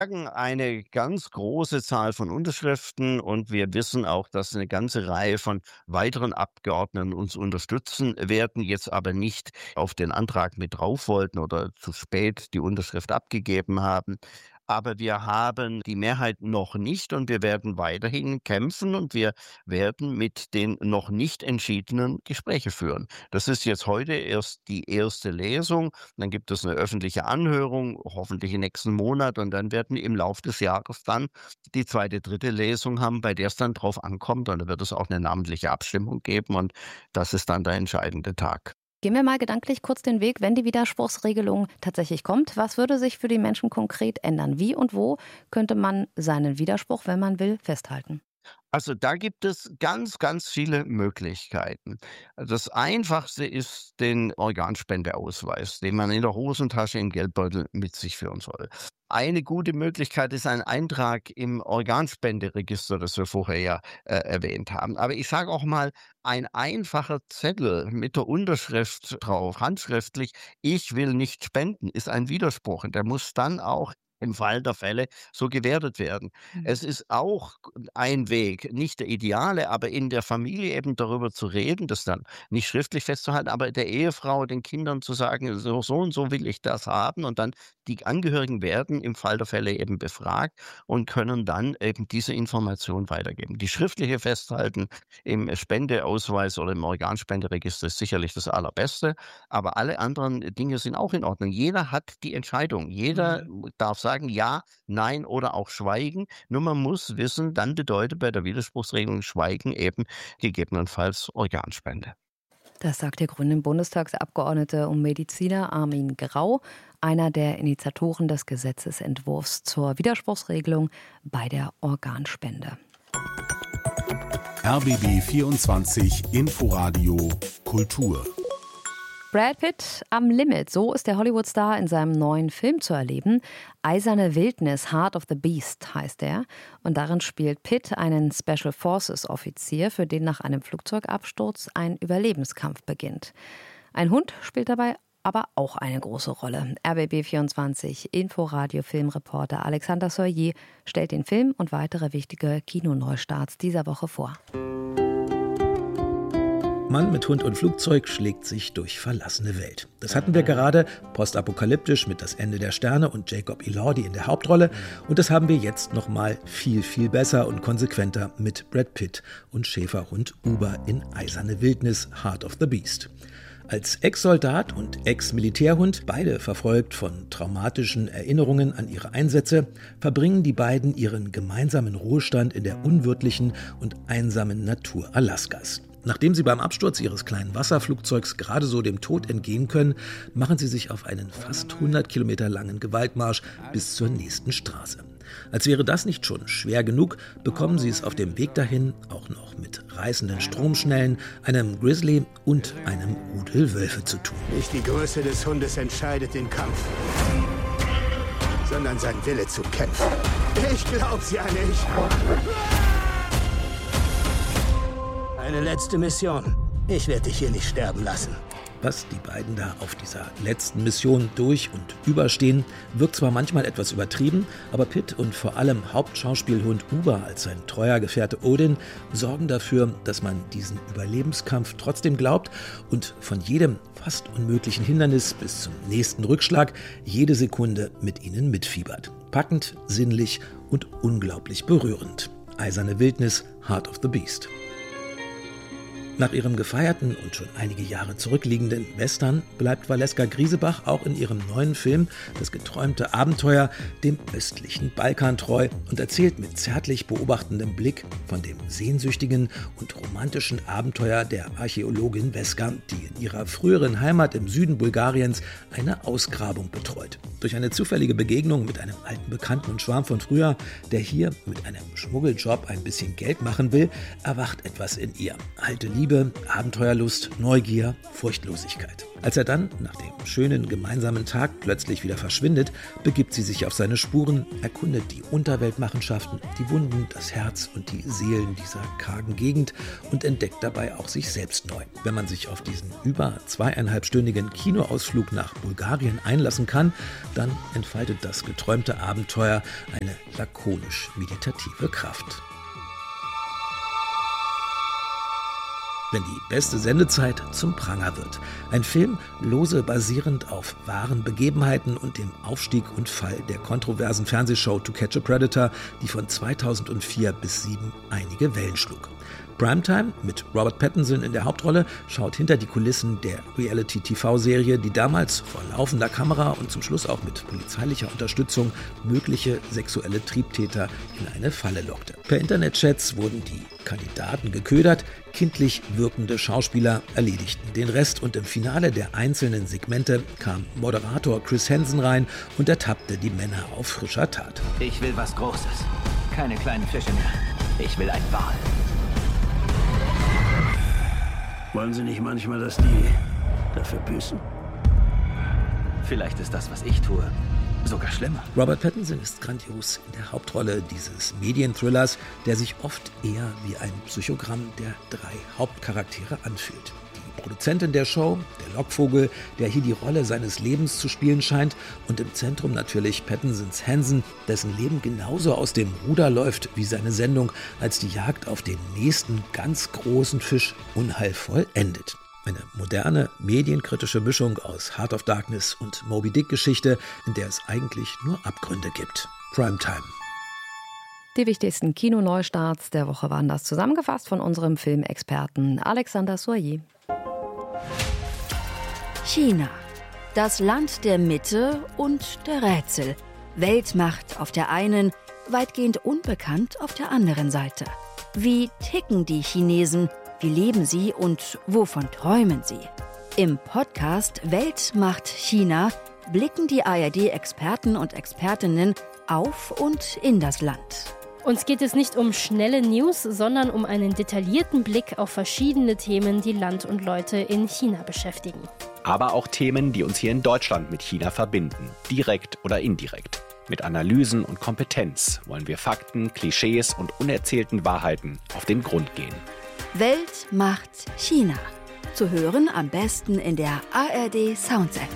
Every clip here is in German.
Eine ganz große Zahl von Unterschriften und wir wissen auch, dass eine ganze Reihe von weiteren Abgeordneten uns unterstützen werden, jetzt aber nicht auf den Antrag mit drauf wollten oder zu spät die Unterschrift abgegeben haben. Aber wir haben die Mehrheit noch nicht und wir werden weiterhin kämpfen und wir werden mit den noch nicht Entschiedenen Gespräche führen. Das ist jetzt heute erst die erste Lesung. Dann gibt es eine öffentliche Anhörung, hoffentlich im nächsten Monat. Und dann werden im Laufe des Jahres dann die zweite, dritte Lesung haben, bei der es dann drauf ankommt. Und da wird es auch eine namentliche Abstimmung geben. Und das ist dann der entscheidende Tag. Gehen wir mal gedanklich kurz den Weg, wenn die Widerspruchsregelung tatsächlich kommt. Was würde sich für die Menschen konkret ändern? Wie und wo könnte man seinen Widerspruch, wenn man will, festhalten? Also da gibt es ganz, ganz viele Möglichkeiten. Das Einfachste ist den Organspendeausweis, den man in der Hosentasche im Geldbeutel mit sich führen soll. Eine gute Möglichkeit ist ein Eintrag im Organspenderegister, das wir vorher ja erwähnt haben. Aber ich sage auch mal, ein einfacher Zettel mit der Unterschrift drauf, handschriftlich, ich will nicht spenden, ist ein Widerspruch. Und der muss dann auch im Fall der Fälle so gewertet werden. Mhm. Es ist auch ein Weg, nicht der ideale, aber in der Familie eben darüber zu reden, das dann nicht schriftlich festzuhalten, aber der Ehefrau, den Kindern zu sagen, so, so und so will ich das haben. Und dann die Angehörigen werden im Fall der Fälle eben befragt und können dann eben diese Information weitergeben. Die schriftliche Festhalten im Spendeausweis oder im Organspenderegister ist sicherlich das Allerbeste, aber alle anderen Dinge sind auch in Ordnung. Jeder hat die Entscheidung. Jeder Mhm. darf sagen ja, nein oder auch schweigen. Nur man muss wissen, dann bedeutet bei der Widerspruchsregelung Schweigen eben gegebenenfalls Organspende. Das sagt der grüne Bundestagsabgeordnete und Mediziner Armin Grau, einer der Initiatoren des Gesetzesentwurfs zur Widerspruchsregelung bei der Organspende. RBB 24 Inforadio Kultur. Brad Pitt am Limit, so ist der Hollywood-Star in seinem neuen Film zu erleben. Eiserne Wildnis, Heart of the Beast heißt er. Und darin spielt Pitt einen Special Forces-Offizier, für den nach einem Flugzeugabsturz ein Überlebenskampf beginnt. Ein Hund spielt dabei aber auch eine große Rolle. RBB 24 Inforadio-Filmreporter Alexander Soyer stellt den Film und weitere wichtige Kinoneustarts dieser Woche vor. Mann mit Hund und Flugzeug schlägt sich durch verlassene Welt. Das hatten wir gerade postapokalyptisch mit Das Ende der Sterne und Jacob Elordi in der Hauptrolle. Und das haben wir jetzt nochmal viel, viel besser und konsequenter mit Brad Pitt und Schäferhund Uber in Eiserne Wildnis, Heart of the Beast. Als Ex-Soldat und Ex-Militärhund, beide verfolgt von traumatischen Erinnerungen an ihre Einsätze, verbringen die beiden ihren gemeinsamen Ruhestand in der unwirtlichen und einsamen Natur Alaskas. Nachdem sie beim Absturz ihres kleinen Wasserflugzeugs gerade so dem Tod entgehen können, machen sie sich auf einen fast 100 Kilometer langen Gewaltmarsch bis zur nächsten Straße. Als wäre das nicht schon schwer genug, bekommen sie es auf dem Weg dahin auch noch mit reißenden Stromschnellen, einem Grizzly und einem Rudel Wölfe zu tun. Nicht die Größe des Hundes entscheidet den Kampf, sondern sein Wille zu kämpfen. Ich glaub's ja nicht. Eine letzte Mission. Ich werde dich hier nicht sterben lassen. Was die beiden da auf dieser letzten Mission durch und überstehen, wirkt zwar manchmal etwas übertrieben, aber Pitt und vor allem Hauptschauspielhund Uber als sein treuer Gefährte Odin sorgen dafür, dass man diesen Überlebenskampf trotzdem glaubt und von jedem fast unmöglichen Hindernis bis zum nächsten Rückschlag jede Sekunde mit ihnen mitfiebert. Packend, sinnlich und unglaublich berührend. Eiserne Wildnis, Heart of the Beast. Nach ihrem gefeierten und schon einige Jahre zurückliegenden Western bleibt Valeska Griesebach auch in ihrem neuen Film Das geträumte Abenteuer dem östlichen Balkan treu und erzählt mit zärtlich beobachtendem Blick von dem sehnsüchtigen und romantischen Abenteuer der Archäologin Veska, die in ihrer früheren Heimat im Süden Bulgariens eine Ausgrabung betreut. Durch eine zufällige Begegnung mit einem alten Bekannten und Schwarm von früher, der hier mit einem Schmuggeljob ein bisschen Geld machen will, erwacht etwas in ihr. Alte Liebe, Abenteuerlust, Neugier, Furchtlosigkeit. Als er dann, nach dem schönen gemeinsamen Tag, plötzlich wieder verschwindet, begibt sie sich auf seine Spuren, erkundet die Unterweltmachenschaften, die Wunden, das Herz und die Seelen dieser kargen Gegend und entdeckt dabei auch sich selbst neu. Wenn man sich auf diesen über 2,5-stündigen Kinoausflug nach Bulgarien einlassen kann, dann entfaltet das geträumte Abenteuer eine lakonisch-meditative Kraft. Wenn die beste Sendezeit zum Pranger wird. Ein Film, lose basierend auf wahren Begebenheiten und dem Aufstieg und Fall der kontroversen Fernsehshow To Catch a Predator, die von 2004 bis 2007 einige Wellen schlug. Primetime mit Robert Pattinson in der Hauptrolle schaut hinter die Kulissen der Reality-TV-Serie, die damals vor laufender Kamera und zum Schluss auch mit polizeilicher Unterstützung mögliche sexuelle Triebtäter in eine Falle lockte. Per Internetchats wurden die Kandidaten geködert, kindlich wirkende Schauspieler erledigten den Rest und im Finale der einzelnen Segmente kam Moderator Chris Hansen rein und ertappte die Männer auf frischer Tat. Ich will was Großes. Keine kleinen Fische mehr. Ich will ein Wal. Wollen Sie nicht manchmal, dass die dafür büßen? Vielleicht ist das, was ich tue, sogar schlimmer. Robert Pattinson ist grandios in der Hauptrolle dieses Medienthrillers, der sich oft eher wie ein Psychogramm der 3 Hauptcharaktere anfühlt. Die Produzentin der Show, der Lockvogel, der hier die Rolle seines Lebens zu spielen scheint, und im Zentrum natürlich Pattinsons Hansen, dessen Leben genauso aus dem Ruder läuft wie seine Sendung, als die Jagd auf den nächsten ganz großen Fisch unheilvoll endet. Eine moderne, medienkritische Mischung aus Heart of Darkness und Moby-Dick-Geschichte, in der es eigentlich nur Abgründe gibt. Primetime. Die wichtigsten Kinoneustarts der Woche waren das, zusammengefasst von unserem Filmexperten Alexander Soyer. China. Das Land der Mitte und der Rätsel. Weltmacht auf der einen, weitgehend unbekannt auf der anderen Seite. Wie ticken die Chinesen? Wie leben sie und wovon träumen sie? Im Podcast Weltmacht China blicken die ARD-Experten und Expertinnen auf und in das Land. Uns geht es nicht um schnelle News, sondern um einen detaillierten Blick auf verschiedene Themen, die Land und Leute in China beschäftigen. Aber auch Themen, die uns hier in Deutschland mit China verbinden, direkt oder indirekt. Mit Analysen und Kompetenz wollen wir Fakten, Klischees und unerzählten Wahrheiten auf den Grund gehen. Weltmacht China. Zu hören am besten in der ARD Sounds App.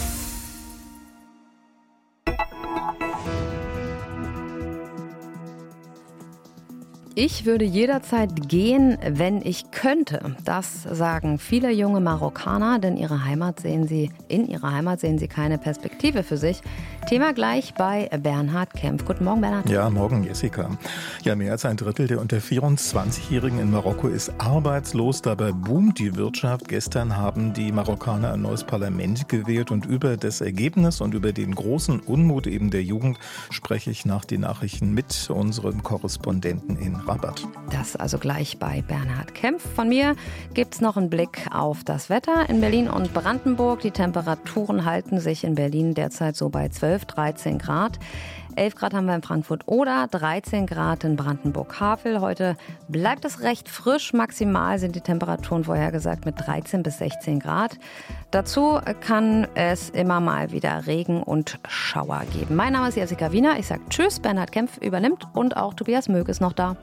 Ich würde jederzeit gehen, wenn ich könnte. Das sagen viele junge Marokkaner, denn in ihrer Heimat sehen sie keine Perspektive für sich. Thema gleich bei Bernhard Kempf. Guten Morgen, Bernhard. Ja, morgen, Jessica. Ja, mehr als ein Drittel der unter 24-Jährigen in Marokko ist arbeitslos. Dabei boomt die Wirtschaft. Gestern haben die Marokkaner ein neues Parlament gewählt und über das Ergebnis und über den großen Unmut eben der Jugend spreche ich nach den Nachrichten mit unserem Korrespondenten in Rabat. Das also gleich bei Bernhard Kempf. Von mir gibt es noch einen Blick auf das Wetter in Berlin und Brandenburg. Die Temperaturen halten sich in Berlin derzeit so bei 12, 13 Grad. 11 Grad haben wir in Frankfurt oder 13 Grad in Brandenburg-Havel. Heute bleibt es recht frisch. Maximal sind die Temperaturen vorhergesagt mit 13 bis 16 Grad. Dazu kann es immer mal wieder Regen und Schauer geben. Mein Name ist Jessica Wiener. Ich sage Tschüss. Bernhard Kempf übernimmt und auch Tobias Mög ist noch da.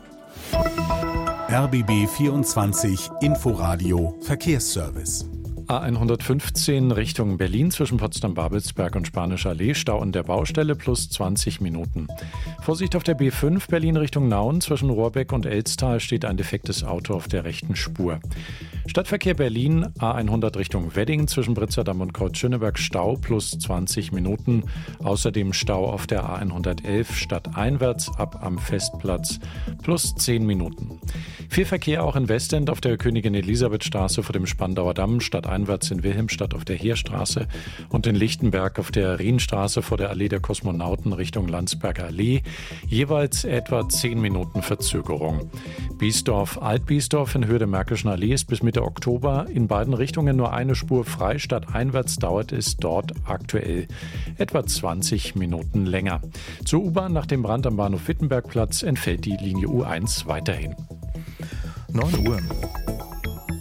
RBB 24 Inforadio Verkehrsservice. A115 Richtung Berlin zwischen Potsdam-Babelsberg und Spanischer Allee, Stau an der Baustelle plus 20 Minuten. Vorsicht auf der B5 Berlin Richtung Nauen zwischen Rohrbeck und Elztal steht ein defektes Auto auf der rechten Spur. Stadtverkehr Berlin A100 Richtung Wedding zwischen Britzerdamm und Kreuz-Schöneberg Stau plus 20 Minuten. Außerdem Stau auf der A111 stadteinwärts ab am Festplatz plus 10 Minuten. Viel Verkehr auch in Westend auf der Königin-Elisabeth-Straße vor dem Spandauer Damm, stadteinwärts in Wilhelmstadt auf der Heerstraße und in Lichtenberg auf der Rienstraße vor der Allee der Kosmonauten Richtung Landsberger Allee. Jeweils etwa 10 Minuten Verzögerung. Biesdorf, Alt-Biesdorf in Höhe der Märkischen Allee ist bis Mitte Oktober in beiden Richtungen nur eine Spur frei. Stadteinwärts dauert es dort aktuell etwa 20 Minuten länger. Zur U-Bahn nach dem Brand am Bahnhof Wittenbergplatz entfällt die Linie U1 weiterhin. 9 Uhr.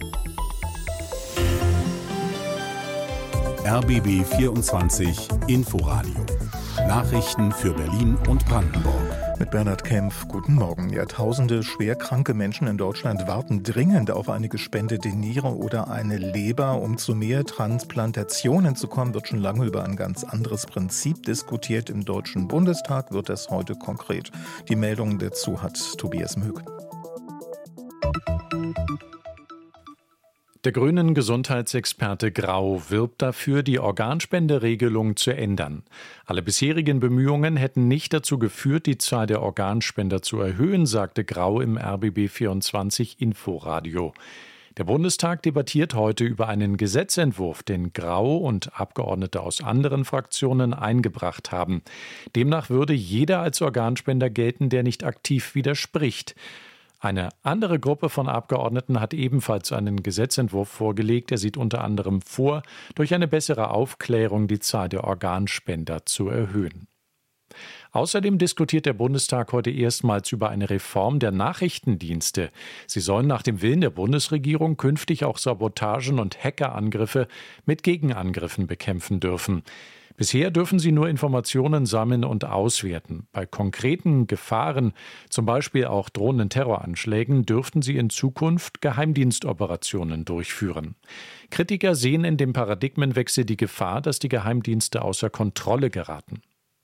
RBB 24 Inforadio. Nachrichten für Berlin und Brandenburg. Mit Bernhard Kempf, guten Morgen. Tausende schwerkranke Menschen in Deutschland warten dringend auf eine gespendete Niere oder eine Leber. Um zu mehr Transplantationen zu kommen, wird schon lange über ein ganz anderes Prinzip diskutiert. Im Deutschen Bundestag wird es heute konkret. Die Meldung dazu hat Tobias Möck. Der grünen Gesundheitsexperte Grau wirbt dafür, die Organspenderegelung zu ändern. Alle bisherigen Bemühungen hätten nicht dazu geführt, die Zahl der Organspender zu erhöhen, sagte Grau im RBB 24 Inforadio. Der Bundestag debattiert heute über einen Gesetzentwurf, den Grau und Abgeordnete aus anderen Fraktionen eingebracht haben. Demnach würde jeder als Organspender gelten, der nicht aktiv widerspricht. Eine andere Gruppe von Abgeordneten hat ebenfalls einen Gesetzentwurf vorgelegt. Der sieht unter anderem vor, durch eine bessere Aufklärung die Zahl der Organspender zu erhöhen. Außerdem diskutiert der Bundestag heute erstmals über eine Reform der Nachrichtendienste. Sie sollen nach dem Willen der Bundesregierung künftig auch Sabotagen und Hackerangriffe mit Gegenangriffen bekämpfen dürfen. Bisher dürfen sie nur Informationen sammeln und auswerten. Bei konkreten Gefahren, zum Beispiel auch drohenden Terroranschlägen, dürften sie in Zukunft Geheimdienstoperationen durchführen. Kritiker sehen in dem Paradigmenwechsel die Gefahr, dass die Geheimdienste außer Kontrolle geraten.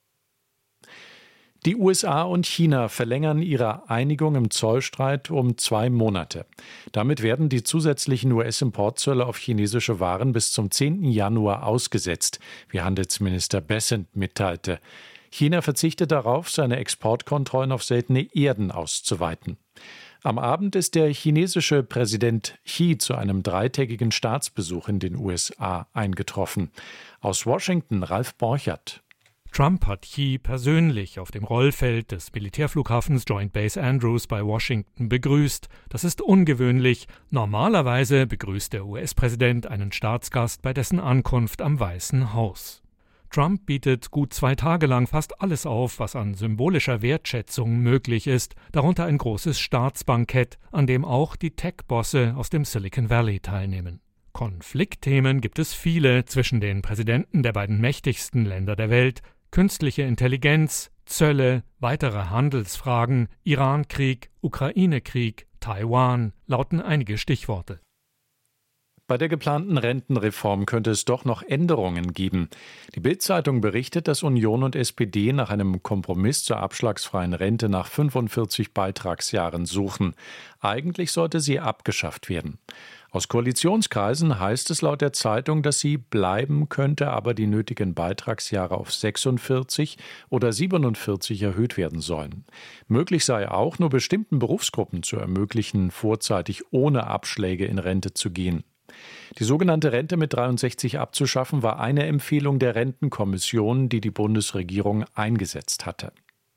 Die USA und China verlängern ihre Einigung im Zollstreit um 2 Monate. Damit werden die zusätzlichen US-Importzölle auf chinesische Waren bis zum 10. Januar ausgesetzt, wie Handelsminister Bessent mitteilte. China verzichtet darauf, seine Exportkontrollen auf seltene Erden auszuweiten. Am Abend ist der chinesische Präsident Xi zu einem 3-tägigen Staatsbesuch in den USA eingetroffen. Aus Washington Ralf Borchert. Trump hat Xi persönlich auf dem Rollfeld des Militärflughafens Joint Base Andrews bei Washington begrüßt. Das ist ungewöhnlich. Normalerweise begrüßt der US-Präsident einen Staatsgast bei dessen Ankunft am Weißen Haus. Trump bietet gut 2 Tage lang fast alles auf, was an symbolischer Wertschätzung möglich ist, darunter ein großes Staatsbankett, an dem auch die Tech-Bosse aus dem Silicon Valley teilnehmen. Konfliktthemen gibt es viele zwischen den Präsidenten der beiden mächtigsten Länder der Welt. Künstliche Intelligenz, Zölle, weitere Handelsfragen, Irankrieg, Ukraine-Krieg, Taiwan lauten einige Stichworte. Bei der geplanten Rentenreform könnte es doch noch Änderungen geben. Die Bild-Zeitung berichtet, dass Union und SPD nach einem Kompromiss zur abschlagsfreien Rente nach 45 Beitragsjahren suchen. Eigentlich sollte sie abgeschafft werden. Aus Koalitionskreisen heißt es laut der Zeitung, dass sie bleiben könnte, aber die nötigen Beitragsjahre auf 46 oder 47 erhöht werden sollen. Möglich sei auch, nur bestimmten Berufsgruppen zu ermöglichen, vorzeitig ohne Abschläge in Rente zu gehen. Die sogenannte Rente mit 63 abzuschaffen, war eine Empfehlung der Rentenkommission, die die Bundesregierung eingesetzt hatte.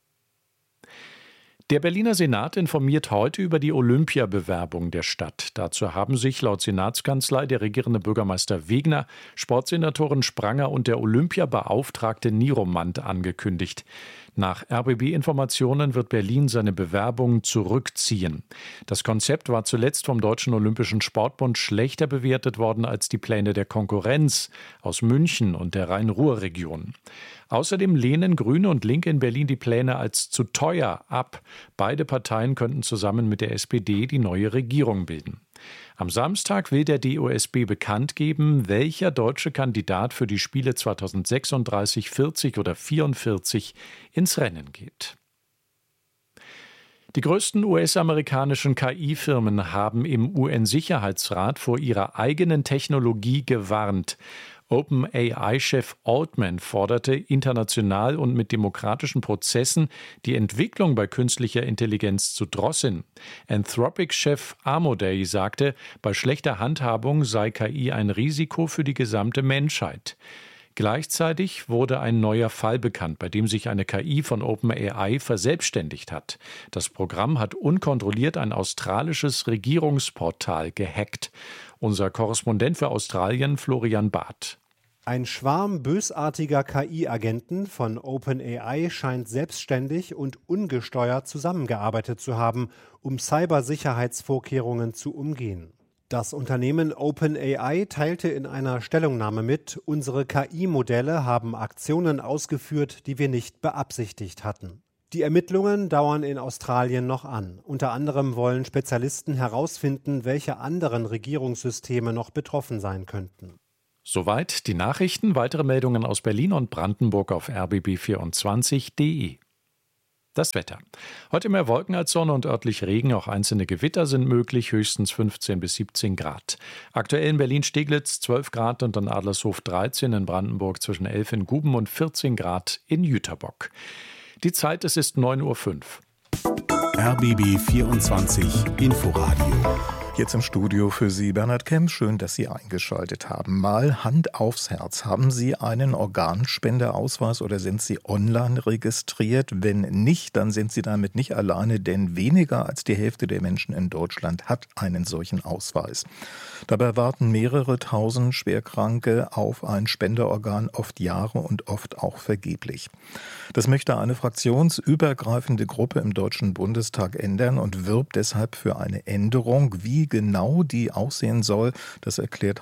Der Berliner Senat informiert heute über die Olympiabewerbung der Stadt. Dazu haben sich laut Senatskanzlei der regierende Bürgermeister Wegner, Sportsenatorin Spranger und der Olympiabeauftragte Niromant angekündigt. Nach RBB-Informationen wird Berlin seine Bewerbung zurückziehen. Das Konzept war zuletzt vom Deutschen Olympischen Sportbund schlechter bewertet worden als die Pläne der Konkurrenz aus München und der Rhein-Ruhr-Region. Außerdem lehnen Grüne und Linke in Berlin die Pläne als zu teuer ab. Beide Parteien könnten zusammen mit der SPD die neue Regierung bilden. Am Samstag will der DOSB bekannt geben, welcher deutsche Kandidat für die Spiele 2036, 40 oder 44 ins Rennen geht. Die größten US-amerikanischen KI-Firmen haben im UN-Sicherheitsrat vor ihrer eigenen Technologie gewarnt. OpenAI-Chef Altman forderte, international und mit demokratischen Prozessen die Entwicklung bei künstlicher Intelligenz zu drosseln. Anthropic-Chef Amodei sagte, bei schlechter Handhabung sei KI ein Risiko für die gesamte Menschheit. Gleichzeitig wurde ein neuer Fall bekannt, bei dem sich eine KI von OpenAI verselbstständigt hat. Das Programm hat unkontrolliert ein australisches Regierungsportal gehackt. Unser Korrespondent für Australien, Florian Barth. Ein Schwarm bösartiger KI-Agenten von OpenAI scheint selbstständig und ungesteuert zusammengearbeitet zu haben, um Cybersicherheitsvorkehrungen zu umgehen. Das Unternehmen OpenAI teilte in einer Stellungnahme mit, unsere KI-Modelle haben Aktionen ausgeführt, die wir nicht beabsichtigt hatten. Die Ermittlungen dauern in Australien noch an. Unter anderem wollen Spezialisten herausfinden, welche anderen Regierungssysteme noch betroffen sein könnten. Soweit die Nachrichten. Weitere Meldungen aus Berlin und Brandenburg auf rbb24.de. Das Wetter. Heute mehr Wolken als Sonne und örtlich Regen. Auch einzelne Gewitter sind möglich, höchstens 15 bis 17 Grad. Aktuell in Berlin-Steglitz 12 Grad und in Adlershof 13, in Brandenburg zwischen 11 in Guben und 14 Grad in Jüterbock. Die Zeit, es ist 9:05 Uhr. RBB 24 Inforadio. Jetzt im Studio für Sie Bernhard Kemp. Schön, dass Sie eingeschaltet haben. Mal Hand aufs Herz. Haben Sie einen Organspendeausweis oder sind Sie online registriert? Wenn nicht, dann sind Sie damit nicht alleine, denn weniger als die Hälfte der Menschen in Deutschland hat einen solchen Ausweis. Dabei warten mehrere tausend Schwerkranke auf ein Spenderorgan, oft Jahre und oft auch vergeblich. Das möchte eine fraktionsübergreifende Gruppe im Deutschen Bundestag ändern und wirbt deshalb für eine Änderung. Wie genau die aussehen soll, das erklärt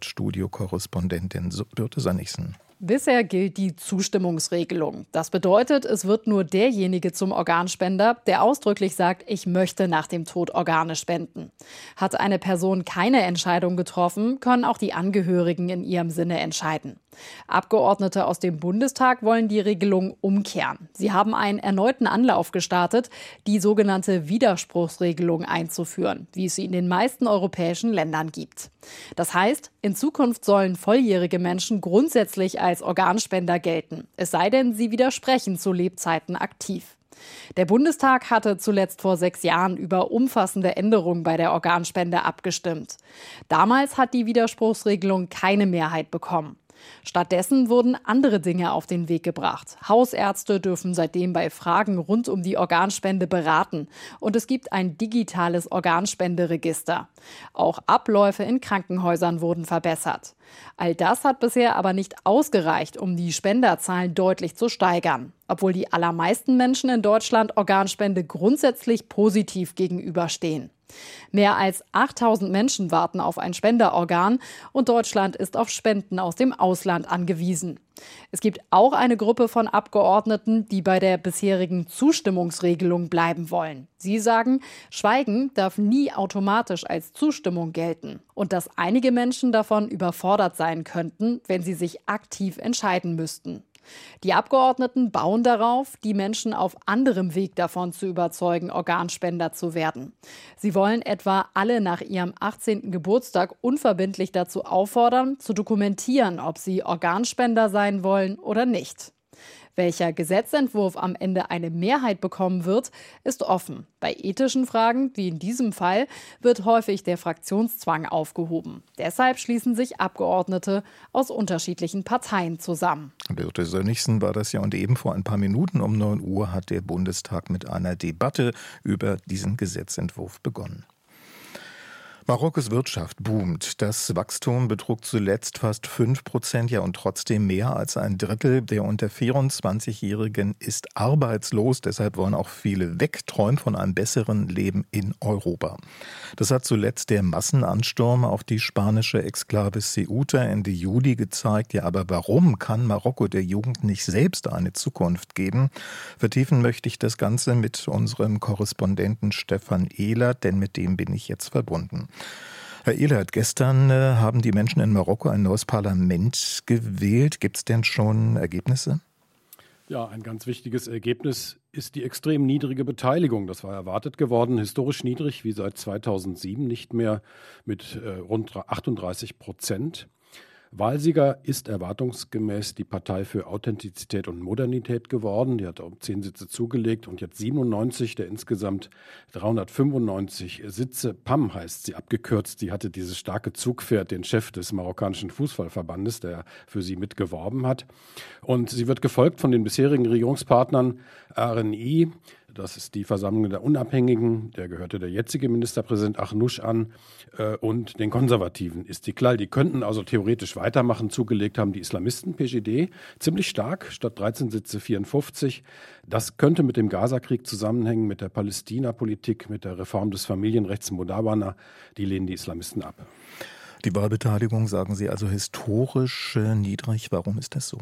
Hauptstadtstudio-Korrespondentin Birte Sönnigsen. Bisher gilt die Zustimmungsregelung. Das bedeutet, es wird nur derjenige zum Organspender, der ausdrücklich sagt, ich möchte nach dem Tod Organe spenden. Hat eine Person keine Entscheidung getroffen, können auch die Angehörigen in ihrem Sinne entscheiden. Abgeordnete aus dem Bundestag wollen die Regelung umkehren. Sie haben einen erneuten Anlauf gestartet, die sogenannte Widerspruchsregelung einzuführen, wie es sie in den meisten europäischen Ländern gibt. Das heißt, in Zukunft sollen volljährige Menschen grundsätzlich als Organspender gelten, es sei denn, sie widersprechen zu Lebzeiten aktiv. Der Bundestag hatte zuletzt vor 6 Jahren über umfassende Änderungen bei der Organspende abgestimmt. Damals hat die Widerspruchsregelung keine Mehrheit bekommen. Stattdessen wurden andere Dinge auf den Weg gebracht. Hausärzte dürfen seitdem bei Fragen rund um die Organspende beraten. Und es gibt ein digitales Organspenderegister. Auch Abläufe in Krankenhäusern wurden verbessert. All das hat bisher aber nicht ausgereicht, um die Spenderzahlen deutlich zu steigern. Obwohl die allermeisten Menschen in Deutschland Organspende grundsätzlich positiv gegenüberstehen. Mehr als 8000 Menschen warten auf ein Spenderorgan und Deutschland ist auf Spenden aus dem Ausland angewiesen. Es gibt auch eine Gruppe von Abgeordneten, die bei der bisherigen Zustimmungsregelung bleiben wollen. Sie sagen, Schweigen darf nie automatisch als Zustimmung gelten und dass einige Menschen davon überfordert sein könnten, wenn sie sich aktiv entscheiden müssten. Die Abgeordneten bauen darauf, die Menschen auf anderem Weg davon zu überzeugen, Organspender zu werden. Sie wollen etwa alle nach ihrem 18. Geburtstag unverbindlich dazu auffordern, zu dokumentieren, ob sie Organspender sein wollen oder nicht. Welcher Gesetzentwurf am Ende eine Mehrheit bekommen wird, ist offen. Bei ethischen Fragen, wie in diesem Fall, wird häufig der Fraktionszwang aufgehoben. Deshalb schließen sich Abgeordnete aus unterschiedlichen Parteien zusammen. Birte Sönnigsen war das ja, und eben vor ein paar Minuten um 9 Uhr hat der Bundestag mit einer Debatte über diesen Gesetzentwurf begonnen. Marokkos Wirtschaft boomt. Das Wachstum betrug zuletzt fast 5%, ja, und trotzdem mehr als ein Drittel der unter 24-Jährigen ist arbeitslos. Deshalb wollen auch viele weg, träumen von einem besseren Leben in Europa. Das hat zuletzt der Massenansturm auf die spanische Exklave Ceuta Ende Juli gezeigt. Ja, aber warum kann Marokko der Jugend nicht selbst eine Zukunft geben? Vertiefen möchte ich das Ganze mit unserem Korrespondenten Stefan Ehlert, denn mit dem bin ich jetzt verbunden. Herr Ehlert, gestern haben die Menschen in Marokko ein neues Parlament gewählt. Gibt es denn schon Ergebnisse? Ja, ein ganz wichtiges Ergebnis ist die extrem niedrige Beteiligung. Das war erwartet geworden, historisch niedrig, wie seit 2007, nicht mehr mit rund 38%. Wahlsieger ist erwartungsgemäß die Partei für Authentizität und Modernität geworden. Die hat um 10 Sitze zugelegt und jetzt 97 der insgesamt 395 Sitze. PAM heißt sie abgekürzt. Die hatte dieses starke Zugpferd, den Chef des marokkanischen Fußballverbandes, der für sie mitgeworben hat. Und sie wird gefolgt von den bisherigen Regierungspartnern RNI, das ist die Versammlung der Unabhängigen, der gehörte der jetzige Ministerpräsident Arnouch an, und den Konservativen Istiklal. Die könnten also theoretisch weitermachen. Zugelegt haben die Islamisten PJD ziemlich stark, statt 13 Sitze 54. Das könnte mit dem Gaza-Krieg zusammenhängen, mit der Palästina-Politik, mit der Reform des Familienrechts Modawana. Die lehnen die Islamisten ab. Die Wahlbeteiligung, sagen Sie, also historisch niedrig. Warum ist das so?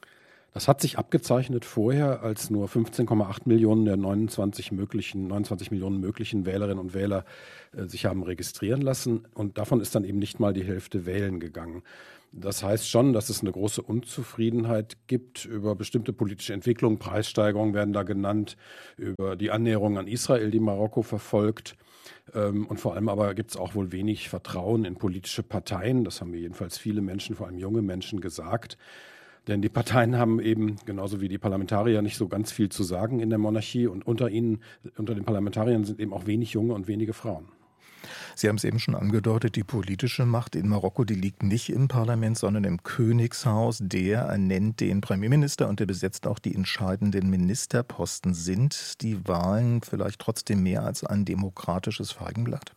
Das hat sich abgezeichnet vorher, als nur 15,8 Millionen der 29 Millionen möglichen Wählerinnen und Wähler sich haben registrieren lassen. Und davon ist dann eben nicht mal die Hälfte wählen gegangen. Das heißt schon, dass es eine große Unzufriedenheit gibt über bestimmte politische Entwicklungen. Preissteigerungen werden da genannt, über die Annäherung an Israel, die Marokko verfolgt. Und vor allem aber gibt es auch wohl wenig Vertrauen in politische Parteien. Das haben mir jedenfalls viele Menschen, vor allem junge Menschen, gesagt. Denn die Parteien haben eben, genauso wie die Parlamentarier, nicht so ganz viel zu sagen in der Monarchie. Und unter den Parlamentariern sind eben auch wenig Junge und wenige Frauen. Sie haben es eben schon angedeutet, die politische Macht in Marokko, die liegt nicht im Parlament, sondern im Königshaus. Der ernennt den Premierminister und der besetzt auch die entscheidenden Ministerposten. Sind die Wahlen vielleicht trotzdem mehr als ein demokratisches Feigenblatt?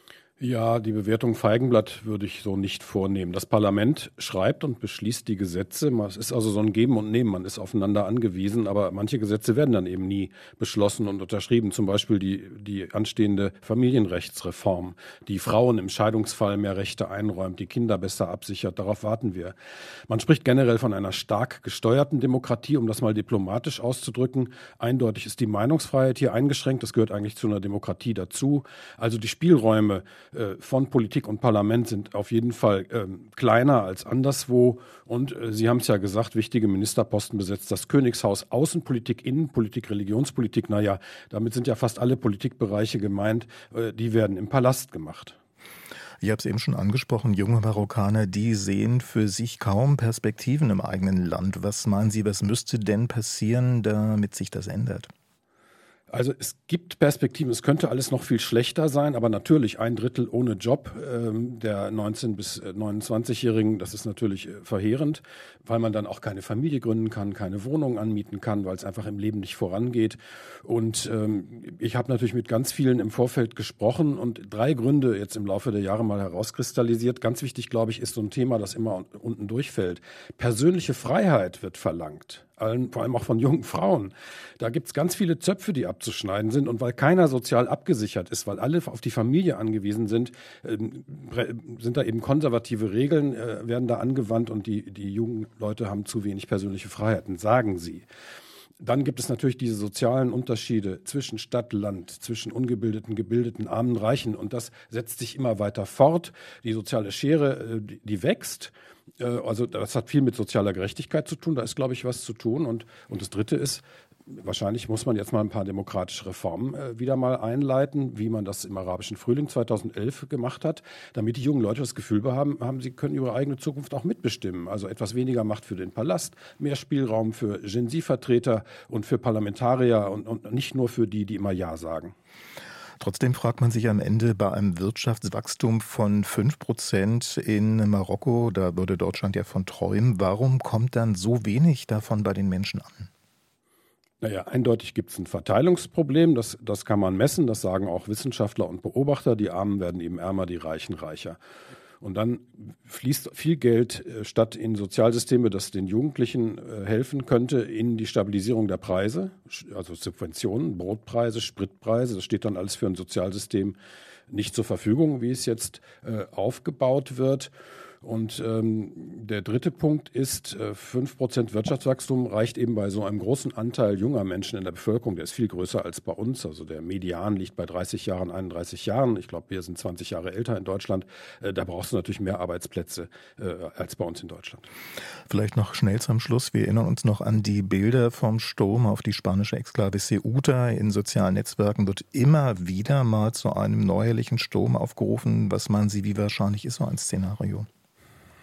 Ja, die Bewertung Feigenblatt würde ich so nicht vornehmen. Das Parlament schreibt und beschließt die Gesetze. Es ist also so ein Geben und Nehmen. Man ist aufeinander angewiesen, aber manche Gesetze werden dann eben nie beschlossen und unterschrieben. Zum Beispiel die anstehende Familienrechtsreform, die Frauen im Scheidungsfall mehr Rechte einräumt, die Kinder besser absichert. Darauf warten wir. Man spricht generell von einer stark gesteuerten Demokratie, um das mal diplomatisch auszudrücken. Eindeutig ist die Meinungsfreiheit hier eingeschränkt. Das gehört eigentlich zu einer Demokratie dazu. Also die Spielräume von Politik und Parlament sind auf jeden Fall kleiner als anderswo. Und Sie haben es ja gesagt, wichtige Ministerposten besetzt das Königshaus. Außenpolitik, Innenpolitik, Religionspolitik, naja, damit sind ja fast alle Politikbereiche gemeint. Die werden im Palast gemacht. Ich habe es eben schon angesprochen, junge Marokkaner, die sehen für sich kaum Perspektiven im eigenen Land. Was meinen Sie, was müsste denn passieren, damit sich das ändert? Also es gibt Perspektiven, es könnte alles noch viel schlechter sein, aber natürlich 1/3 ohne Job der 19- bis 29-Jährigen, das ist natürlich verheerend, weil man dann auch keine Familie gründen kann, keine Wohnung anmieten kann, weil es einfach im Leben nicht vorangeht. Und ich habe natürlich mit ganz vielen im Vorfeld gesprochen und 3 Gründe jetzt im Laufe der Jahre mal herauskristallisiert. Ganz wichtig, glaube ich, ist so ein Thema, das immer unten durchfällt. Persönliche Freiheit wird verlangt. Vor allem auch von jungen Frauen. Da gibt es ganz viele Zöpfe, die abzuschneiden sind. Und weil keiner sozial abgesichert ist, weil alle auf die Familie angewiesen sind, sind da eben konservative Regeln, werden da angewandt und die jungen Leute haben zu wenig persönliche Freiheiten, sagen sie. Dann gibt es natürlich diese sozialen Unterschiede zwischen Stadt, Land, zwischen Ungebildeten, Gebildeten, Armen, Reichen. Und das setzt sich immer weiter fort. Die soziale Schere, die wächst. Also das hat viel mit sozialer Gerechtigkeit zu tun. Da ist, glaube ich, was zu tun. Und das Dritte ist, wahrscheinlich muss man jetzt mal ein paar demokratische Reformen wieder mal einleiten, wie man das im arabischen Frühling 2011 gemacht hat, damit die jungen Leute das Gefühl haben, sie können ihre eigene Zukunft auch mitbestimmen. Also etwas weniger Macht für den Palast, mehr Spielraum für Gen Z-Vertreter und für Parlamentarier und nicht nur für die immer Ja sagen. Trotzdem fragt man sich am Ende bei einem Wirtschaftswachstum von 5% in Marokko, da würde Deutschland ja von träumen, warum kommt dann so wenig davon bei den Menschen an? Naja, eindeutig gibt es ein Verteilungsproblem, das kann man messen, das sagen auch Wissenschaftler und Beobachter. Die Armen werden eben ärmer, die Reichen reicher. Und dann fließt viel Geld statt in Sozialsysteme, das den Jugendlichen helfen könnte, in die Stabilisierung der Preise, also Subventionen, Brotpreise, Spritpreise. Das steht dann alles für ein Sozialsystem nicht zur Verfügung, wie es jetzt aufgebaut wird. Und der dritte Punkt ist, 5% Wirtschaftswachstum reicht eben bei so einem großen Anteil junger Menschen in der Bevölkerung. Der ist viel größer als bei uns. Also der Median liegt bei 30 Jahren, 31 Jahren. Ich glaube, wir sind 20 Jahre älter in Deutschland. Da brauchst du natürlich mehr Arbeitsplätze als bei uns in Deutschland. Vielleicht noch schnell zum Schluss. Wir erinnern uns noch an die Bilder vom Sturm auf die spanische Exklave Ceuta. In sozialen Netzwerken wird immer wieder mal zu einem neuerlichen Sturm aufgerufen. Was meinen Sie, wie wahrscheinlich ist so ein Szenario?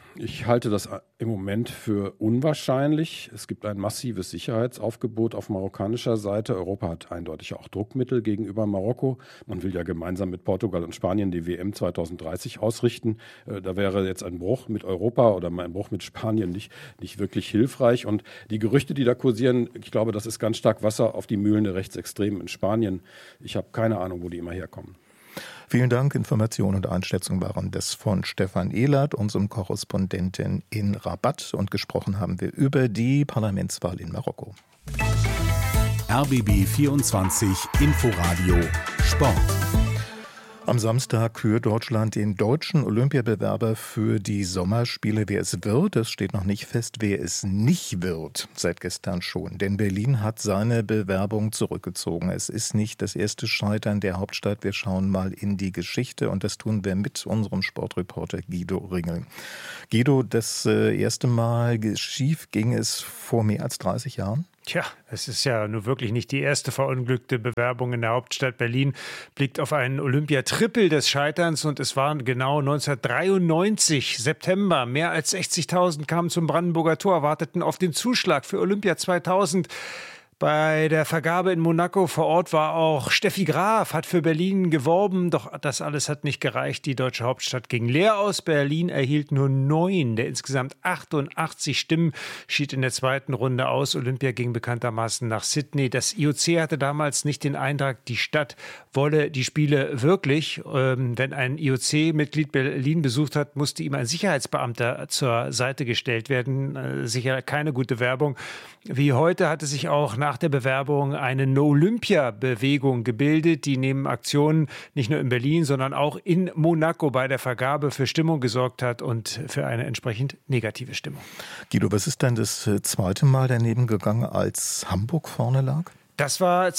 Ich halte das im Moment für unwahrscheinlich. Es gibt ein massives Sicherheitsaufgebot auf marokkanischer Seite. Europa hat eindeutig auch Druckmittel gegenüber Marokko. Man will ja gemeinsam mit Portugal und Spanien die WM 2030 ausrichten. Da wäre jetzt ein Bruch mit Europa oder ein Bruch mit Spanien nicht wirklich hilfreich. Und die Gerüchte, die da kursieren, ich glaube, das ist ganz stark Wasser auf die Mühlen der Rechtsextremen in Spanien. Ich habe keine Ahnung, wo die immer herkommen. Vielen Dank. Informationen und Einschätzungen waren das von Stefan Ehlert, unserem Korrespondenten in Rabat. Und gesprochen haben wir über die Parlamentswahl in Marokko. RBB 24 Inforadio Sport. Am Samstag kürt Deutschland den deutschen Olympiabewerber für die Sommerspiele. Wer es wird, es steht noch nicht fest, wer es nicht wird, seit gestern schon. Denn Berlin hat seine Bewerbung zurückgezogen. Es ist nicht das erste Scheitern der Hauptstadt. Wir schauen mal in die Geschichte und das tun wir mit unserem Sportreporter Guido Ringel. Guido, das erste Mal schief ging es vor mehr als 30 Jahren? Tja, es ist ja nur wirklich nicht die erste verunglückte Bewerbung in der Hauptstadt. Berlin blickt auf einen Olympiatrippel des Scheiterns und es waren genau 1993, September. Mehr als 60.000 kamen zum Brandenburger Tor, warteten auf den Zuschlag für Olympia 2000. Bei der Vergabe in Monaco vor Ort war auch Steffi Graf, hat für Berlin geworben, doch das alles hat nicht gereicht. Die deutsche Hauptstadt ging leer aus. Berlin erhielt nur 9 der insgesamt 88 Stimmen, schied in der zweiten Runde aus. Olympia ging bekanntermaßen nach Sydney. Das IOC hatte damals nicht den Eindruck, die Stadt wolle die Spiele wirklich. Wenn ein IOC-Mitglied Berlin besucht hat, musste ihm ein Sicherheitsbeamter zur Seite gestellt werden. Sicher keine gute Werbung. Wie heute hatte sich auch nach der Bewerbung eine No-Olympia-Bewegung gebildet, die neben Aktionen nicht nur in Berlin, sondern auch in Monaco bei der Vergabe für Stimmung gesorgt hat und für eine entsprechend negative Stimmung. Guido, was ist denn das zweite Mal daneben gegangen, als Hamburg vorne lag? Das war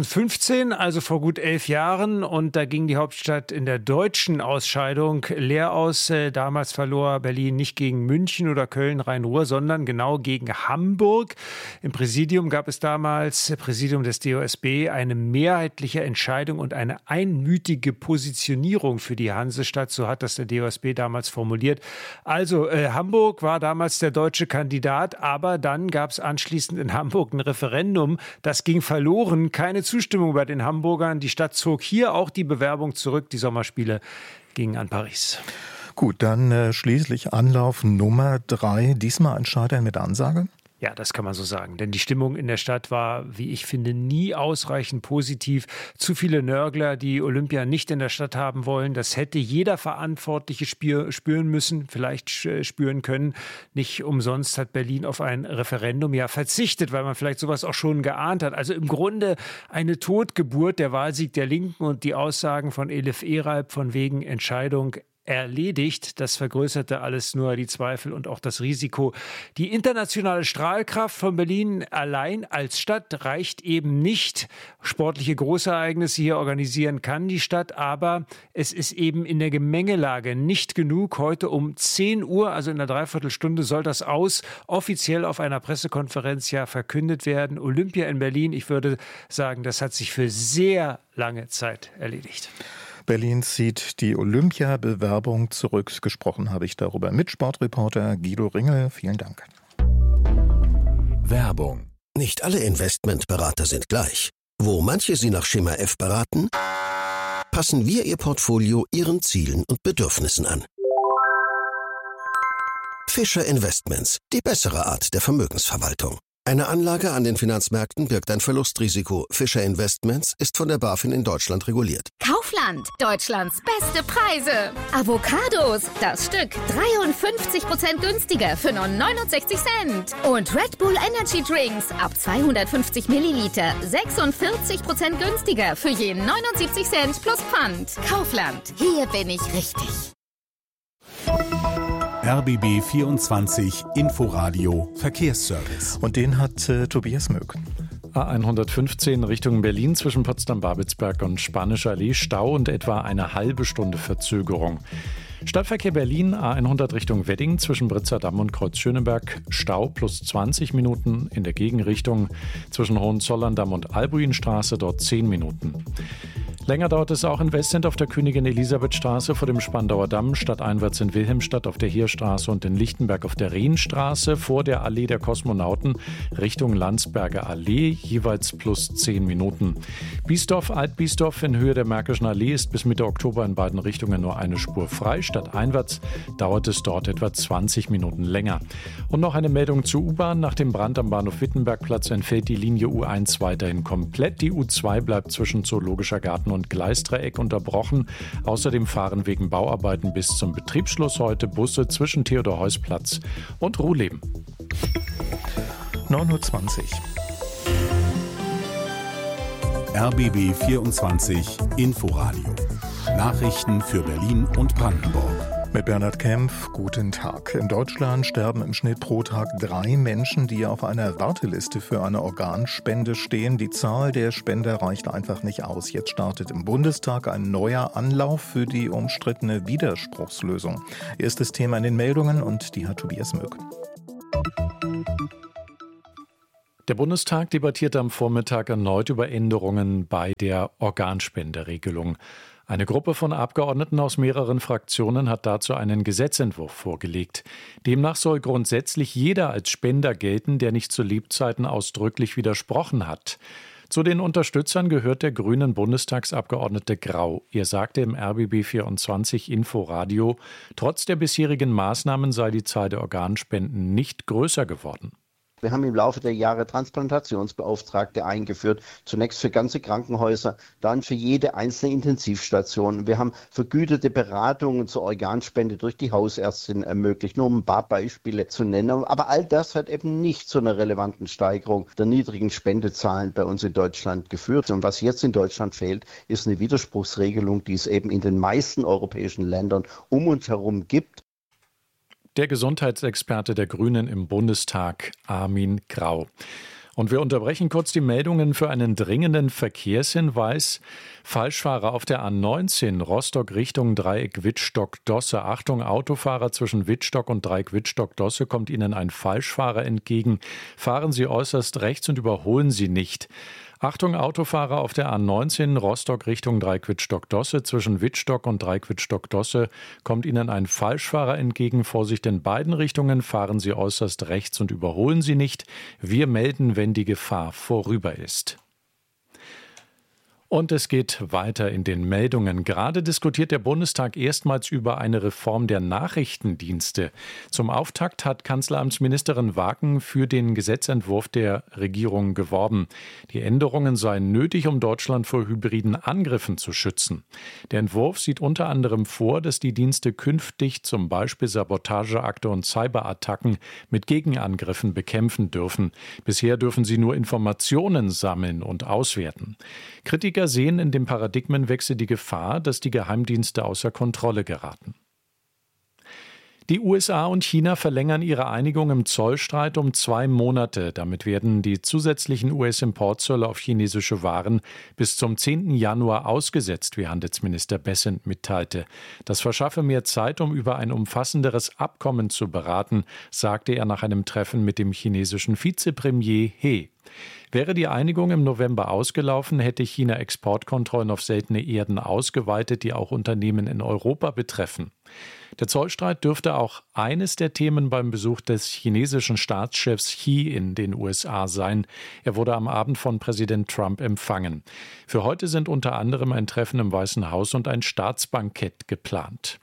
2015, also vor gut 11 Jahren. Und da ging die Hauptstadt in der deutschen Ausscheidung leer aus. Damals verlor Berlin nicht gegen München oder Köln, Rhein-Ruhr, sondern genau gegen Hamburg. Im Präsidium gab es damals, Präsidium des DOSB, eine mehrheitliche Entscheidung und eine einmütige Positionierung für die Hansestadt. So hat das der DOSB damals formuliert. Also Hamburg war damals der deutsche Kandidat, aber dann gab es anschließend in Hamburg ein Referendum. Das ging verloren, keine Zustimmung bei den Hamburgern. Die Stadt zog hier auch die Bewerbung zurück. Die Sommerspiele gingen an Paris. Gut, dann schließlich Anlauf Nummer 3. Diesmal ein Scheitern mit Ansage? Ja, das kann man so sagen. Denn die Stimmung in der Stadt war, wie ich finde, nie ausreichend positiv. Zu viele Nörgler, die Olympia nicht in der Stadt haben wollen. Das hätte jeder Verantwortliche spüren müssen, vielleicht spüren können. Nicht umsonst hat Berlin auf ein Referendum ja verzichtet, weil man vielleicht sowas auch schon geahnt hat. Also im Grunde eine Totgeburt, der Wahlsieg der Linken und die Aussagen von Elif Eralp von wegen Entscheidung erledigt. Das vergrößerte alles nur die Zweifel und auch das Risiko. Die internationale Strahlkraft von Berlin allein als Stadt reicht eben nicht. Sportliche Großereignisse hier organisieren kann die Stadt, aber es ist eben in der Gemengelage nicht genug. Heute um 10 Uhr, also in einer Dreiviertelstunde, soll das offiziell auf einer Pressekonferenz ja verkündet werden. Olympia in Berlin, ich würde sagen, das hat sich für sehr lange Zeit erledigt. Berlin zieht die Olympia-Bewerbung zurück. Gesprochen habe ich darüber mit Sportreporter Guido Ringel. Vielen Dank. Werbung. Nicht alle Investmentberater sind gleich. Wo manche Sie nach Schema F beraten, passen wir Ihr Portfolio Ihren Zielen und Bedürfnissen an. Fischer Investments, die bessere Art der Vermögensverwaltung. Eine Anlage an den Finanzmärkten birgt ein Verlustrisiko. Fischer Investments ist von der BaFin in Deutschland reguliert. Kaufland, Deutschlands beste Preise. Avocados, das Stück 53% günstiger für nur 69 Cent. Und Red Bull Energy Drinks ab 250 Milliliter 46% günstiger für je 79 Cent plus Pfand. Kaufland, hier bin ich richtig. RBB 24 Inforadio Verkehrsservice. Und den hat Tobias Möck. A115 Richtung Berlin zwischen Potsdam-Babelsberg und Spanischer Allee, Stau und etwa eine halbe Stunde Verzögerung. Stadtverkehr Berlin, A100 Richtung Wedding zwischen Britzer Damm und Kreuz Schöneberg, Stau plus 20 Minuten, in der Gegenrichtung zwischen Hohenzollern-Damm und Albuinstraße dort 10 Minuten. Länger dauert es auch in Westend auf der Königin-Elisabeth-Straße vor dem Spandauer Damm, stadteinwärts in Wilhelmstadt auf der Heerstraße und in Lichtenberg auf der Rienstraße, vor der Allee der Kosmonauten Richtung Landsberger Allee, jeweils plus 10 Minuten. Biesdorf, Alt-Biesdorf in Höhe der Märkischen Allee ist bis Mitte Oktober in beiden Richtungen nur eine Spur frei. Stadteinwärts dauert es dort etwa 20 Minuten länger. Und noch eine Meldung zur U-Bahn. Nach dem Brand am Bahnhof Wittenbergplatz entfällt die Linie U1 weiterhin komplett. Die U2 bleibt zwischen Zoologischer Garten und Gleisdreieck unterbrochen. Außerdem fahren wegen Bauarbeiten bis zum Betriebsschluss heute Busse zwischen Theodor-Heuss-Platz und Ruhleben. 9:20 Uhr. RBB 24 Inforadio. Nachrichten für Berlin und Brandenburg. Mit Bernhard Kempf, guten Tag. In Deutschland sterben im Schnitt pro Tag 3 Menschen, die auf einer Warteliste für eine Organspende stehen. Die Zahl der Spender reicht einfach nicht aus. Jetzt startet im Bundestag ein neuer Anlauf für die umstrittene Widerspruchslösung. Erstes Thema in den Meldungen und die hat Tobias Möck. Der Bundestag debattierte am Vormittag erneut über Änderungen bei der Organspenderegelung. Eine Gruppe von Abgeordneten aus mehreren Fraktionen hat dazu einen Gesetzentwurf vorgelegt. Demnach soll grundsätzlich jeder als Spender gelten, der nicht zu Lebzeiten ausdrücklich widersprochen hat. Zu den Unterstützern gehört der grünen Bundestagsabgeordnete Grau. Er sagte im RBB 24 Inforadio, trotz der bisherigen Maßnahmen sei die Zahl der Organspenden nicht größer geworden. Wir haben im Laufe der Jahre Transplantationsbeauftragte eingeführt, zunächst für ganze Krankenhäuser, dann für jede einzelne Intensivstation. Wir haben vergütete Beratungen zur Organspende durch die Hausärztin ermöglicht, nur um ein paar Beispiele zu nennen. Aber all das hat eben nicht zu einer relevanten Steigerung der niedrigen Spendezahlen bei uns in Deutschland geführt. Und was jetzt in Deutschland fehlt, ist eine Widerspruchsregelung, die es eben in den meisten europäischen Ländern um uns herum gibt. Der Gesundheitsexperte der Grünen im Bundestag, Armin Grau. Und wir unterbrechen kurz die Meldungen für einen dringenden Verkehrshinweis. Falschfahrer auf der A19 Rostock Richtung Dreieck Wittstock-Dosse. Achtung, Autofahrer zwischen Wittstock und Dreieck Wittstock-Dosse, kommt Ihnen ein Falschfahrer entgegen. Fahren Sie äußerst rechts und überholen Sie nicht. Achtung, Autofahrer auf der A19 Rostock Richtung Dreieck Wittstock-Dosse. Zwischen Wittstock und Dreieck Wittstock-Dosse kommt Ihnen ein Falschfahrer entgegen. Vorsicht in beiden Richtungen, fahren Sie äußerst rechts und überholen Sie nicht. Wir melden, wenn die Gefahr vorüber ist. Und es geht weiter in den Meldungen. Gerade diskutiert der Bundestag erstmals über eine Reform der Nachrichtendienste. Zum Auftakt hat Kanzleramtsministerin Waken für den Gesetzentwurf der Regierung geworben. Die Änderungen seien nötig, um Deutschland vor hybriden Angriffen zu schützen. Der Entwurf sieht unter anderem vor, dass die Dienste künftig zum Beispiel Sabotageakte und Cyberattacken mit Gegenangriffen bekämpfen dürfen. Bisher dürfen sie nur Informationen sammeln und auswerten. Kritiker sehen in dem Paradigmenwechsel die Gefahr, dass die Geheimdienste außer Kontrolle geraten. Die USA und China verlängern ihre Einigung im Zollstreit um 2 Monate. Damit werden die zusätzlichen US-Importzölle auf chinesische Waren bis zum 10. Januar ausgesetzt, wie Handelsminister Bessent mitteilte. Das verschaffe mehr Zeit, um über ein umfassenderes Abkommen zu beraten, sagte er nach einem Treffen mit dem chinesischen Vizepremier He. Wäre die Einigung im November ausgelaufen, hätte China Exportkontrollen auf seltene Erden ausgeweitet, die auch Unternehmen in Europa betreffen. Der Zollstreit dürfte auch eines der Themen beim Besuch des chinesischen Staatschefs Xi in den USA sein. Er wurde am Abend von Präsident Trump empfangen. Für heute sind unter anderem ein Treffen im Weißen Haus und ein Staatsbankett geplant.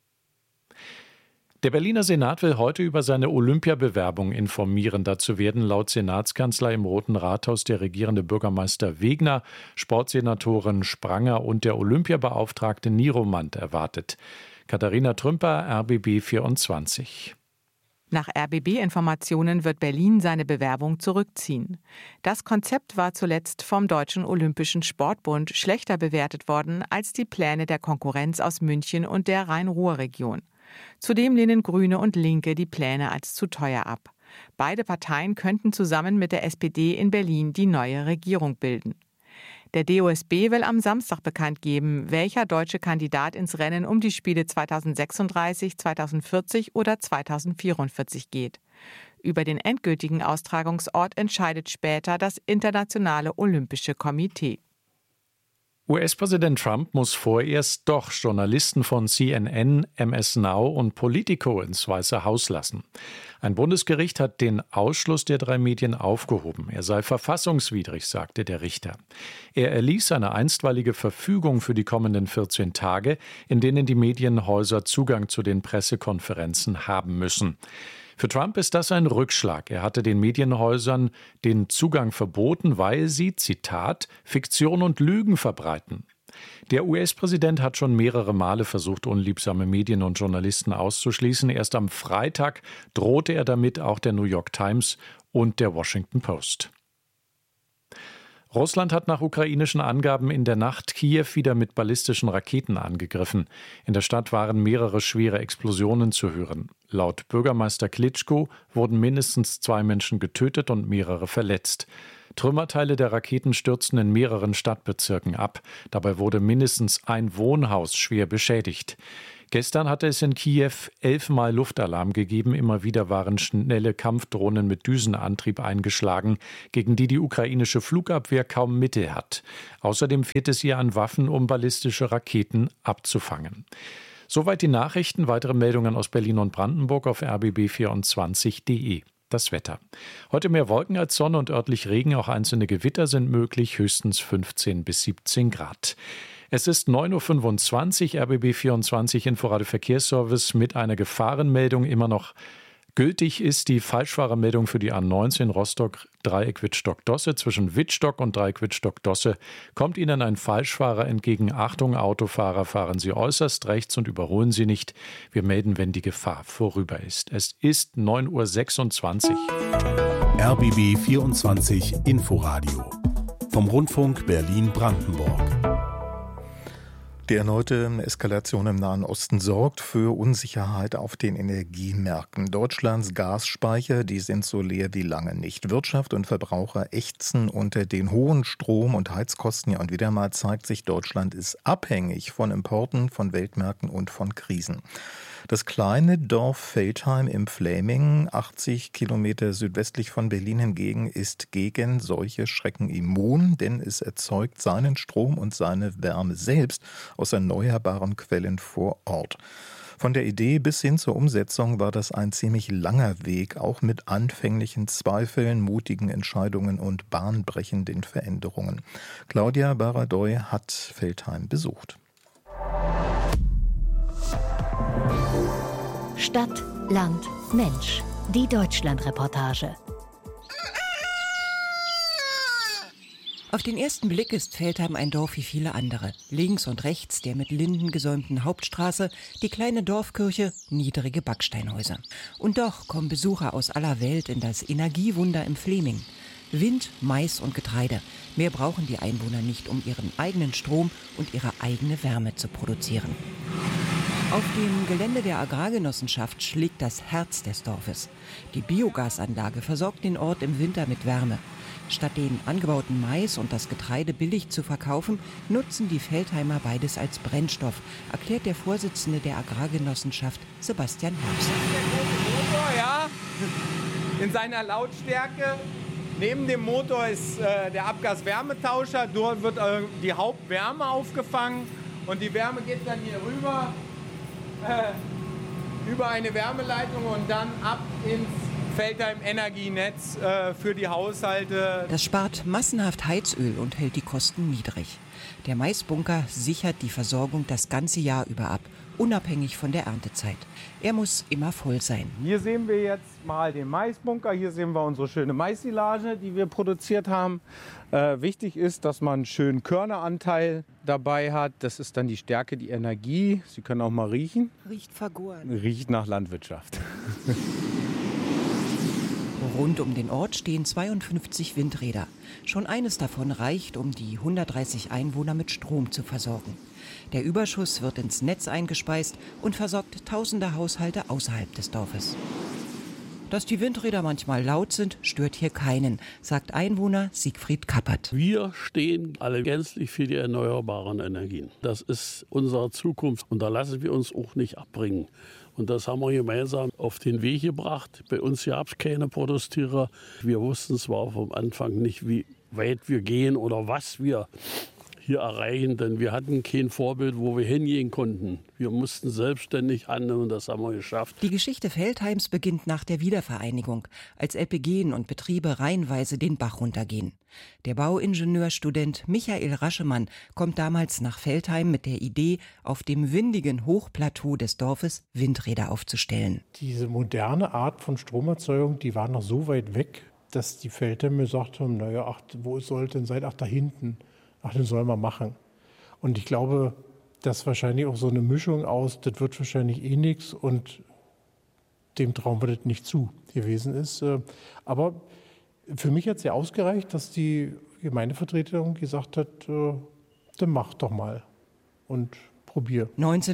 Der Berliner Senat will heute über seine Olympiabewerbung informieren. Dazu werden laut Senatskanzler im Roten Rathaus der regierende Bürgermeister Wegner, Sportsenatorin Spranger und der Olympiabeauftragte Niromand erwartet. Katharina Trümper, RBB 24. Nach RBB-Informationen wird Berlin seine Bewerbung zurückziehen. Das Konzept war zuletzt vom Deutschen Olympischen Sportbund schlechter bewertet worden als die Pläne der Konkurrenz aus München und der Rhein-Ruhr-Region. Zudem lehnen Grüne und Linke die Pläne als zu teuer ab. Beide Parteien könnten zusammen mit der SPD in Berlin die neue Regierung bilden. Der DOSB will am Samstag bekannt geben, welcher deutsche Kandidat ins Rennen um die Spiele 2036, 2040 oder 2044 geht. Über den endgültigen Austragungsort entscheidet später das Internationale Olympische Komitee. US-Präsident Trump muss vorerst doch Journalisten von CNN, MS Now und Politico ins Weiße Haus lassen. Ein Bundesgericht hat den Ausschluss der 3 Medien aufgehoben. Er sei verfassungswidrig, sagte der Richter. Er erließ eine einstweilige Verfügung für die kommenden 14 Tage, in denen die Medienhäuser Zugang zu den Pressekonferenzen haben müssen. Für Trump ist das ein Rückschlag. Er hatte den Medienhäusern den Zugang verboten, weil sie, Zitat, Fiktion und Lügen verbreiten. Der US-Präsident hat schon mehrere Male versucht, unliebsame Medien und Journalisten auszuschließen. Erst am Freitag drohte er damit auch der New York Times und der Washington Post. Russland hat nach ukrainischen Angaben in der Nacht Kiew wieder mit ballistischen Raketen angegriffen. In der Stadt waren mehrere schwere Explosionen zu hören. Laut Bürgermeister Klitschko wurden mindestens 2 Menschen getötet und mehrere verletzt. Trümmerteile der Raketen stürzten in mehreren Stadtbezirken ab. Dabei wurde mindestens ein Wohnhaus schwer beschädigt. Gestern hatte es in Kiew 11-mal Luftalarm gegeben. Immer wieder waren schnelle Kampfdrohnen mit Düsenantrieb eingeschlagen, gegen die ukrainische Flugabwehr kaum Mittel hat. Außerdem fehlt es ihr an Waffen, um ballistische Raketen abzufangen. Soweit die Nachrichten. Weitere Meldungen aus Berlin und Brandenburg auf rbb24.de. Das Wetter. Heute mehr Wolken als Sonne und örtlich Regen. Auch einzelne Gewitter sind möglich, höchstens 15 bis 17 Grad. Es ist 9.25 Uhr, RBB24 Inforadio Verkehrsservice mit einer Gefahrenmeldung. Immer noch gültig ist die Falschfahrermeldung für die A19 Rostock Dreieck Wittstock-Dosse. Zwischen Wittstock und Dreieck Wittstock-Dosse kommt Ihnen ein Falschfahrer entgegen. Achtung, Autofahrer, fahren Sie äußerst rechts und überholen Sie nicht. Wir melden, wenn die Gefahr vorüber ist. Es ist 9.26 Uhr. RBB 24 Inforadio vom Rundfunk Berlin-Brandenburg. Die erneute Eskalation im Nahen Osten sorgt für Unsicherheit auf den Energiemärkten. Deutschlands Gasspeicher, die sind so leer wie lange nicht. Wirtschaft und Verbraucher ächzen unter den hohen Strom- und Heizkosten. Ja, und wieder mal zeigt sich, Deutschland ist abhängig von Importen, von Weltmärkten und von Krisen. Das kleine Dorf Veltheim im Fläming, 80 Kilometer südwestlich von Berlin hingegen, ist gegen solche Schrecken immun, denn es erzeugt seinen Strom und seine Wärme selbst aus erneuerbaren Quellen vor Ort. Von der Idee bis hin zur Umsetzung war das ein ziemlich langer Weg, auch mit anfänglichen Zweifeln, mutigen Entscheidungen und bahnbrechenden Veränderungen. Claudia Baradoy hat Veltheim besucht. Stadt, Land, Mensch. Die Deutschland-Reportage. Auf den ersten Blick ist Veltheim ein Dorf wie viele andere. Links und rechts der mit Linden gesäumten Hauptstraße, die kleine Dorfkirche, niedrige Backsteinhäuser. Und doch kommen Besucher aus aller Welt in das Energiewunder im Fläming. Wind, Mais und Getreide. Mehr brauchen die Einwohner nicht, um ihren eigenen Strom und ihre eigene Wärme zu produzieren. Auf dem Gelände der Agrargenossenschaft schlägt das Herz des Dorfes. Die Biogasanlage versorgt den Ort im Winter mit Wärme. Statt den angebauten Mais und das Getreide billig zu verkaufen, nutzen die Veltheimer beides als Brennstoff, erklärt der Vorsitzende der Agrargenossenschaft, Sebastian Herbst. Der Motor, ja, in seiner Lautstärke. Neben dem Motor ist der Abgaswärmetauscher. Dort wird die Hauptwärme aufgefangen und die Wärme geht dann hier rüber über eine Wärmeleitung und dann ab ins Veltheim-Energienetz für die Haushalte. Das spart massenhaft Heizöl und hält die Kosten niedrig. Der Maisbunker sichert die Versorgung das ganze Jahr über ab, unabhängig von der Erntezeit. Er muss immer voll sein. Hier sehen wir jetzt mal den Maisbunker. Hier sehen wir unsere schöne Maissilage, die wir produziert haben. Wichtig ist, dass man einen schönen Körneranteil dabei hat. Das ist dann die Stärke, die Energie. Sie können auch mal riechen. Riecht vergoren. Riecht nach Landwirtschaft. Rund um den Ort stehen 52 Windräder. Schon eines davon reicht, um die 130 Einwohner mit Strom zu versorgen. Der Überschuss wird ins Netz eingespeist und versorgt tausende Haushalte außerhalb des Dorfes. Dass die Windräder manchmal laut sind, stört hier keinen, sagt Einwohner Siegfried Kappert. Wir stehen alle gänzlich für die erneuerbaren Energien. Das ist unsere Zukunft und da lassen wir uns auch nicht abbringen. Und das haben wir gemeinsam auf den Weg gebracht. Bei uns gab es keine Protestierer. Wir wussten zwar vom Anfang nicht, wie weit wir gehen oder was wir hier erreichen, denn wir hatten kein Vorbild, wo wir hingehen konnten. Wir mussten selbstständig handeln und das haben wir geschafft. Die Geschichte Veltheims beginnt nach der Wiedervereinigung, als LPGen und Betriebe reihenweise den Bach runtergehen. Der Bauingenieurstudent Michael Raschemann kommt damals nach Veltheim mit der Idee, auf dem windigen Hochplateau des Dorfes Windräder aufzustellen. Diese moderne Art von Stromerzeugung, die war noch so weit weg, dass die Veltheimer gesagt haben, naja, ach, wo soll es denn sein? Ach, da hinten. Ach, den soll man machen. Und ich glaube, dass wahrscheinlich auch so eine Mischung aus, das wird wahrscheinlich eh nichts und dem trauen wir das nicht zu gewesen ist. Aber für mich hat es ja ausgereicht, dass die Gemeindevertretung gesagt hat, dann mach doch mal und probier.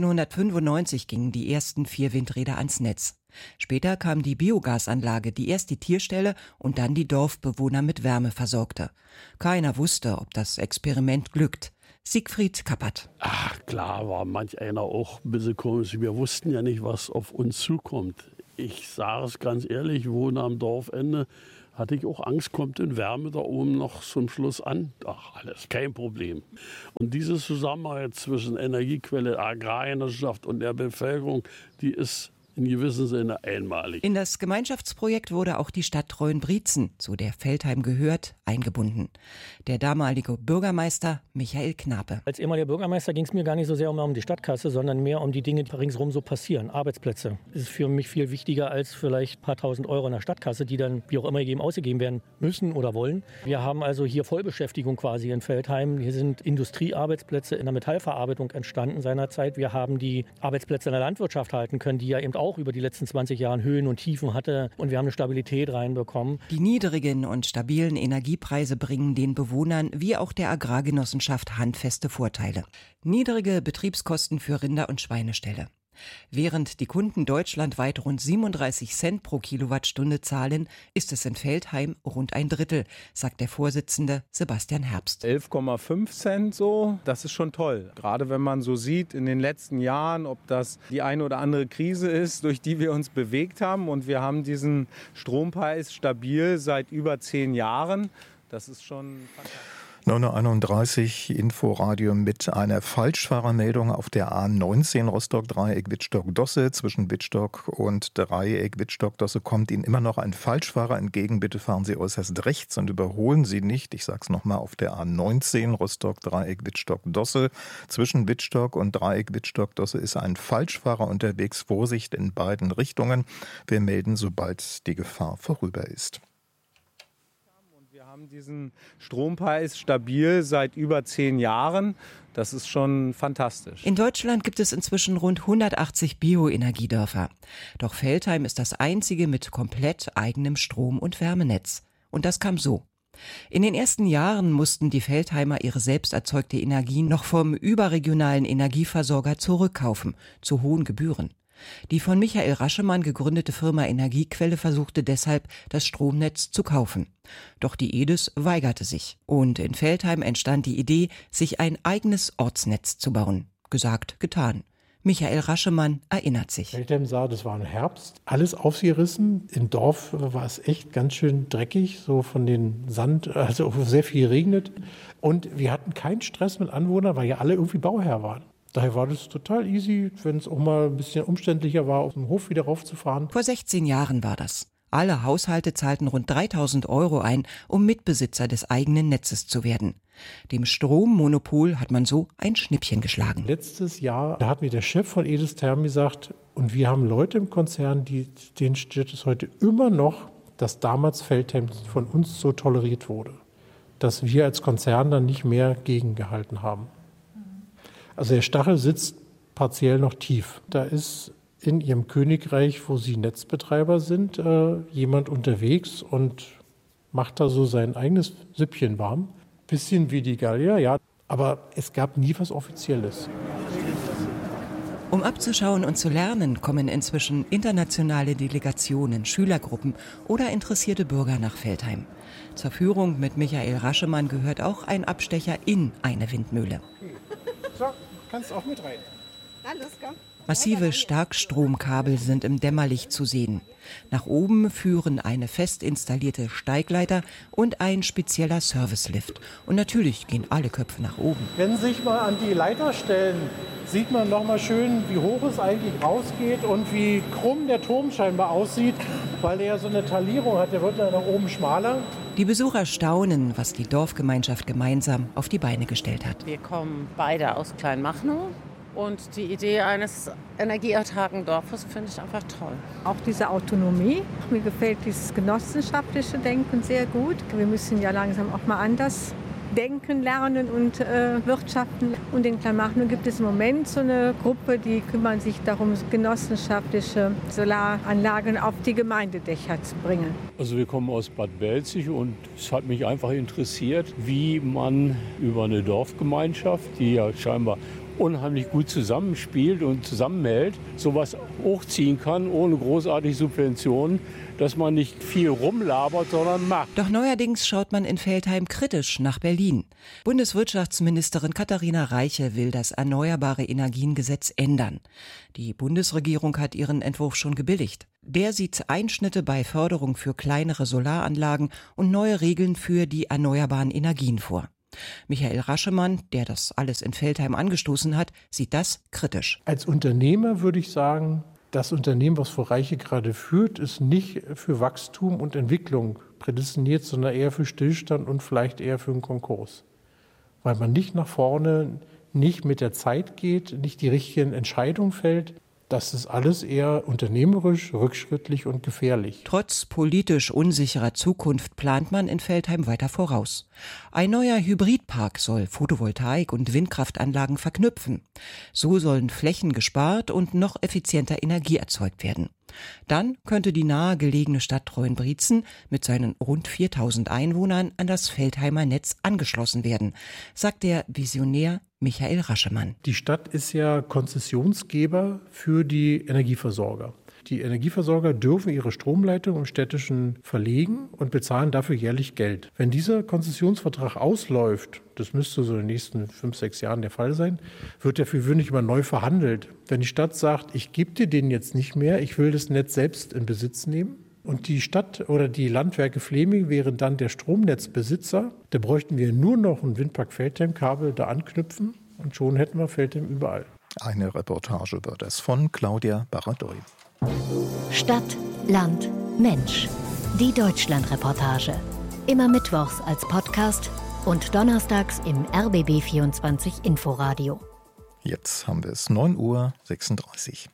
1995 gingen die ersten 4 Windräder ans Netz. Später kam die Biogasanlage, die erst die Tierställe und dann die Dorfbewohner mit Wärme versorgte. Keiner wusste, ob das Experiment glückt. Siegfried Kappert. Ach klar, war manch einer auch ein bisschen komisch. Wir wussten ja nicht, was auf uns zukommt. Ich sage es ganz ehrlich, ich wohne am Dorfende. Hatte ich auch Angst, kommt denn Wärme da oben noch zum Schluss an? Ach, alles kein Problem. Und diese Zusammenarbeit zwischen Energiequelle, Agrarwirtschaft und der Bevölkerung, die ist in gewissem Sinne einmalig. In das Gemeinschaftsprojekt wurde auch die Stadt Treuenbrietzen, zu der Veltheim gehört, eingebunden. Der damalige Bürgermeister Michael Knape. Als ehemaliger Bürgermeister ging es mir gar nicht so sehr um die Stadtkasse, sondern mehr um die Dinge, die ringsherum so passieren. Arbeitsplätze. Das ist für mich viel wichtiger als vielleicht ein paar tausend Euro in der Stadtkasse, die dann wie auch immer ausgegeben werden müssen oder wollen. Wir haben also hier Vollbeschäftigung quasi in Veltheim. Hier sind Industriearbeitsplätze in der Metallverarbeitung entstanden seinerzeit. Wir haben die Arbeitsplätze in der Landwirtschaft halten können, die ja eben auch über die letzten 20 Jahre Höhen und Tiefen hatte. Und wir haben eine Stabilität reinbekommen. Die niedrigen und stabilen Energiepreise bringen den Bewohnern wie auch der Agrargenossenschaft handfeste Vorteile. Niedrige Betriebskosten für Rinder- und Schweineställe. Während die Kunden deutschlandweit rund 37 Cent pro Kilowattstunde zahlen, ist es in Veltheim rund ein Drittel, sagt der Vorsitzende Sebastian Herbst. 11,5 Cent so, das ist schon toll. Gerade wenn man so sieht in den letzten Jahren, ob das die eine oder andere Krise ist, durch die wir uns bewegt haben. Und wir haben diesen Strompreis stabil seit über 10 Jahren. Das ist schon fantastisch. 9.31 Uhr Inforadio mit einer Falschfahrermeldung auf der A19 Rostock-Dreieck Wittstock-Dosse. Zwischen Wittstock und Dreieck Wittstock-Dosse kommt Ihnen immer noch ein Falschfahrer entgegen. Bitte fahren Sie äußerst rechts und überholen Sie nicht. Ich sage es nochmal, auf der A19 Rostock-Dreieck Wittstock-Dosse. Zwischen Wittstock und Dreieck Wittstock-Dosse ist ein Falschfahrer unterwegs. Vorsicht in beiden Richtungen. Wir melden, sobald die Gefahr vorüber ist. Wir haben diesen Strompreis stabil seit über 10 Jahren. Das ist schon fantastisch. In Deutschland gibt es inzwischen rund 180 Bioenergiedörfer. Doch Veltheim ist das einzige mit komplett eigenem Strom- und Wärmenetz. Und das kam so. In den ersten Jahren mussten die Veltheimer ihre selbst erzeugte Energie noch vom überregionalen Energieversorger zurückkaufen, zu hohen Gebühren. Die von Michael Raschemann gegründete Firma Energiequelle versuchte deshalb, das Stromnetz zu kaufen. Doch die EDIS weigerte sich. Und in Veltheim entstand die Idee, sich ein eigenes Ortsnetz zu bauen. Gesagt, getan. Michael Raschemann erinnert sich. Veltheim sah, das war im Herbst, alles aufgerissen. Im Dorf war es echt ganz schön dreckig, so von den Sand, also sehr viel regnet. Und wir hatten keinen Stress mit Anwohnern, weil ja alle irgendwie Bauherr waren. Daher war das total easy, wenn es auch mal ein bisschen umständlicher war, auf dem Hof wieder raufzufahren. Vor 16 Jahren war das. Alle Haushalte zahlten rund 3.000 € ein, um Mitbesitzer des eigenen Netzes zu werden. Dem Strommonopol hat man so ein Schnippchen geschlagen. Letztes Jahr, da hat mir der Chef von EDIS Therm gesagt, und wir haben Leute im Konzern, denen steht es heute immer noch, dass damals Veltheim von uns so toleriert wurde, dass wir als Konzern dann nicht mehr gegengehalten haben. Also der Stachel sitzt partiell noch tief. Da ist in ihrem Königreich, wo sie Netzbetreiber sind, jemand unterwegs und macht da so sein eigenes Süppchen warm. Bisschen wie die Gallier, ja, aber es gab nie was Offizielles. Um abzuschauen und zu lernen, kommen inzwischen internationale Delegationen, Schülergruppen oder interessierte Bürger nach Veltheim. Zur Führung mit Michael Raschemann gehört auch ein Abstecher in eine Windmühle. So, kannst auch mit rein. Na, los, komm. Massive Starkstromkabel sind im Dämmerlicht zu sehen. Nach oben führen eine fest installierte Steigleiter und ein spezieller Servicelift. Und natürlich gehen alle Köpfe nach oben. Wenn Sie sich mal an die Leiter stellen, sieht man noch mal schön, wie hoch es eigentlich rausgeht und wie krumm der Turm scheinbar aussieht, weil er ja so eine Talierung hat. Der wird dann nach oben schmaler. Die Besucher staunen, was die Dorfgemeinschaft gemeinsam auf die Beine gestellt hat. Wir kommen beide aus Kleinmachnow. Und die Idee eines energieautarken Dorfes finde ich einfach toll. Auch diese Autonomie. Mir gefällt dieses genossenschaftliche Denken sehr gut. Wir müssen ja langsam auch mal anders denken, lernen und wirtschaften. Und in Kleinmachnow gibt es im Moment so eine Gruppe, die kümmern sich darum, genossenschaftliche Solaranlagen auf die Gemeindedächer zu bringen. Also wir kommen aus Bad Belzig und es hat mich einfach interessiert, wie man über eine Dorfgemeinschaft, die ja scheinbar unheimlich gut zusammenspielt und zusammenhält, sowas hochziehen kann, ohne großartige Subventionen, dass man nicht viel rumlabert, sondern macht. Doch neuerdings schaut man in Veltheim kritisch nach Berlin. Bundeswirtschaftsministerin Katharina Reiche will das Erneuerbare Energiengesetz ändern. Die Bundesregierung hat ihren Entwurf schon gebilligt. Der sieht Einschnitte bei Förderung für kleinere Solaranlagen und neue Regeln für die erneuerbaren Energien vor. Michael Raschemann, der das alles in Veltheim angestoßen hat, sieht das kritisch. Als Unternehmer würde ich sagen, das Unternehmen, was Frau Reiche gerade führt, ist nicht für Wachstum und Entwicklung prädestiniert, sondern eher für Stillstand und vielleicht eher für einen Konkurs. Weil man nicht nach vorne, nicht mit der Zeit geht, nicht die richtigen Entscheidungen fällt. Das ist alles eher unternehmerisch, rückschrittlich und gefährlich. Trotz politisch unsicherer Zukunft plant man in Veltheim weiter voraus. Ein neuer Hybridpark soll Photovoltaik- und Windkraftanlagen verknüpfen. So sollen Flächen gespart und noch effizienter Energie erzeugt werden. Dann könnte die nahegelegene Stadt Treuenbrietzen mit seinen rund 4000 Einwohnern an das Veltheimer Netz angeschlossen werden, sagt der Visionär Michael Raschemann. Die Stadt ist ja Konzessionsgeber für die Energieversorger. Die Energieversorger dürfen ihre Stromleitung im Städtischen verlegen und bezahlen dafür jährlich Geld. Wenn dieser Konzessionsvertrag ausläuft, das müsste so in den nächsten 5-6 Jahren der Fall sein, wird der für gewöhnlich immer neu verhandelt. Wenn die Stadt sagt, ich gebe dir den jetzt nicht mehr, ich will das Netz selbst in Besitz nehmen, und die Stadt oder die Landwerke Fleming wären dann der Stromnetzbesitzer, da bräuchten wir nur noch ein Windpark Veltheim-Kabel da anknüpfen und schon hätten wir Veltheim überall. Eine Reportage war das von Claudia Baradoy. Stadt, Land, Mensch. Die Deutschlandreportage. Immer mittwochs als Podcast und donnerstags im RBB24 Inforadio. Jetzt haben wir es 9:36 Uhr.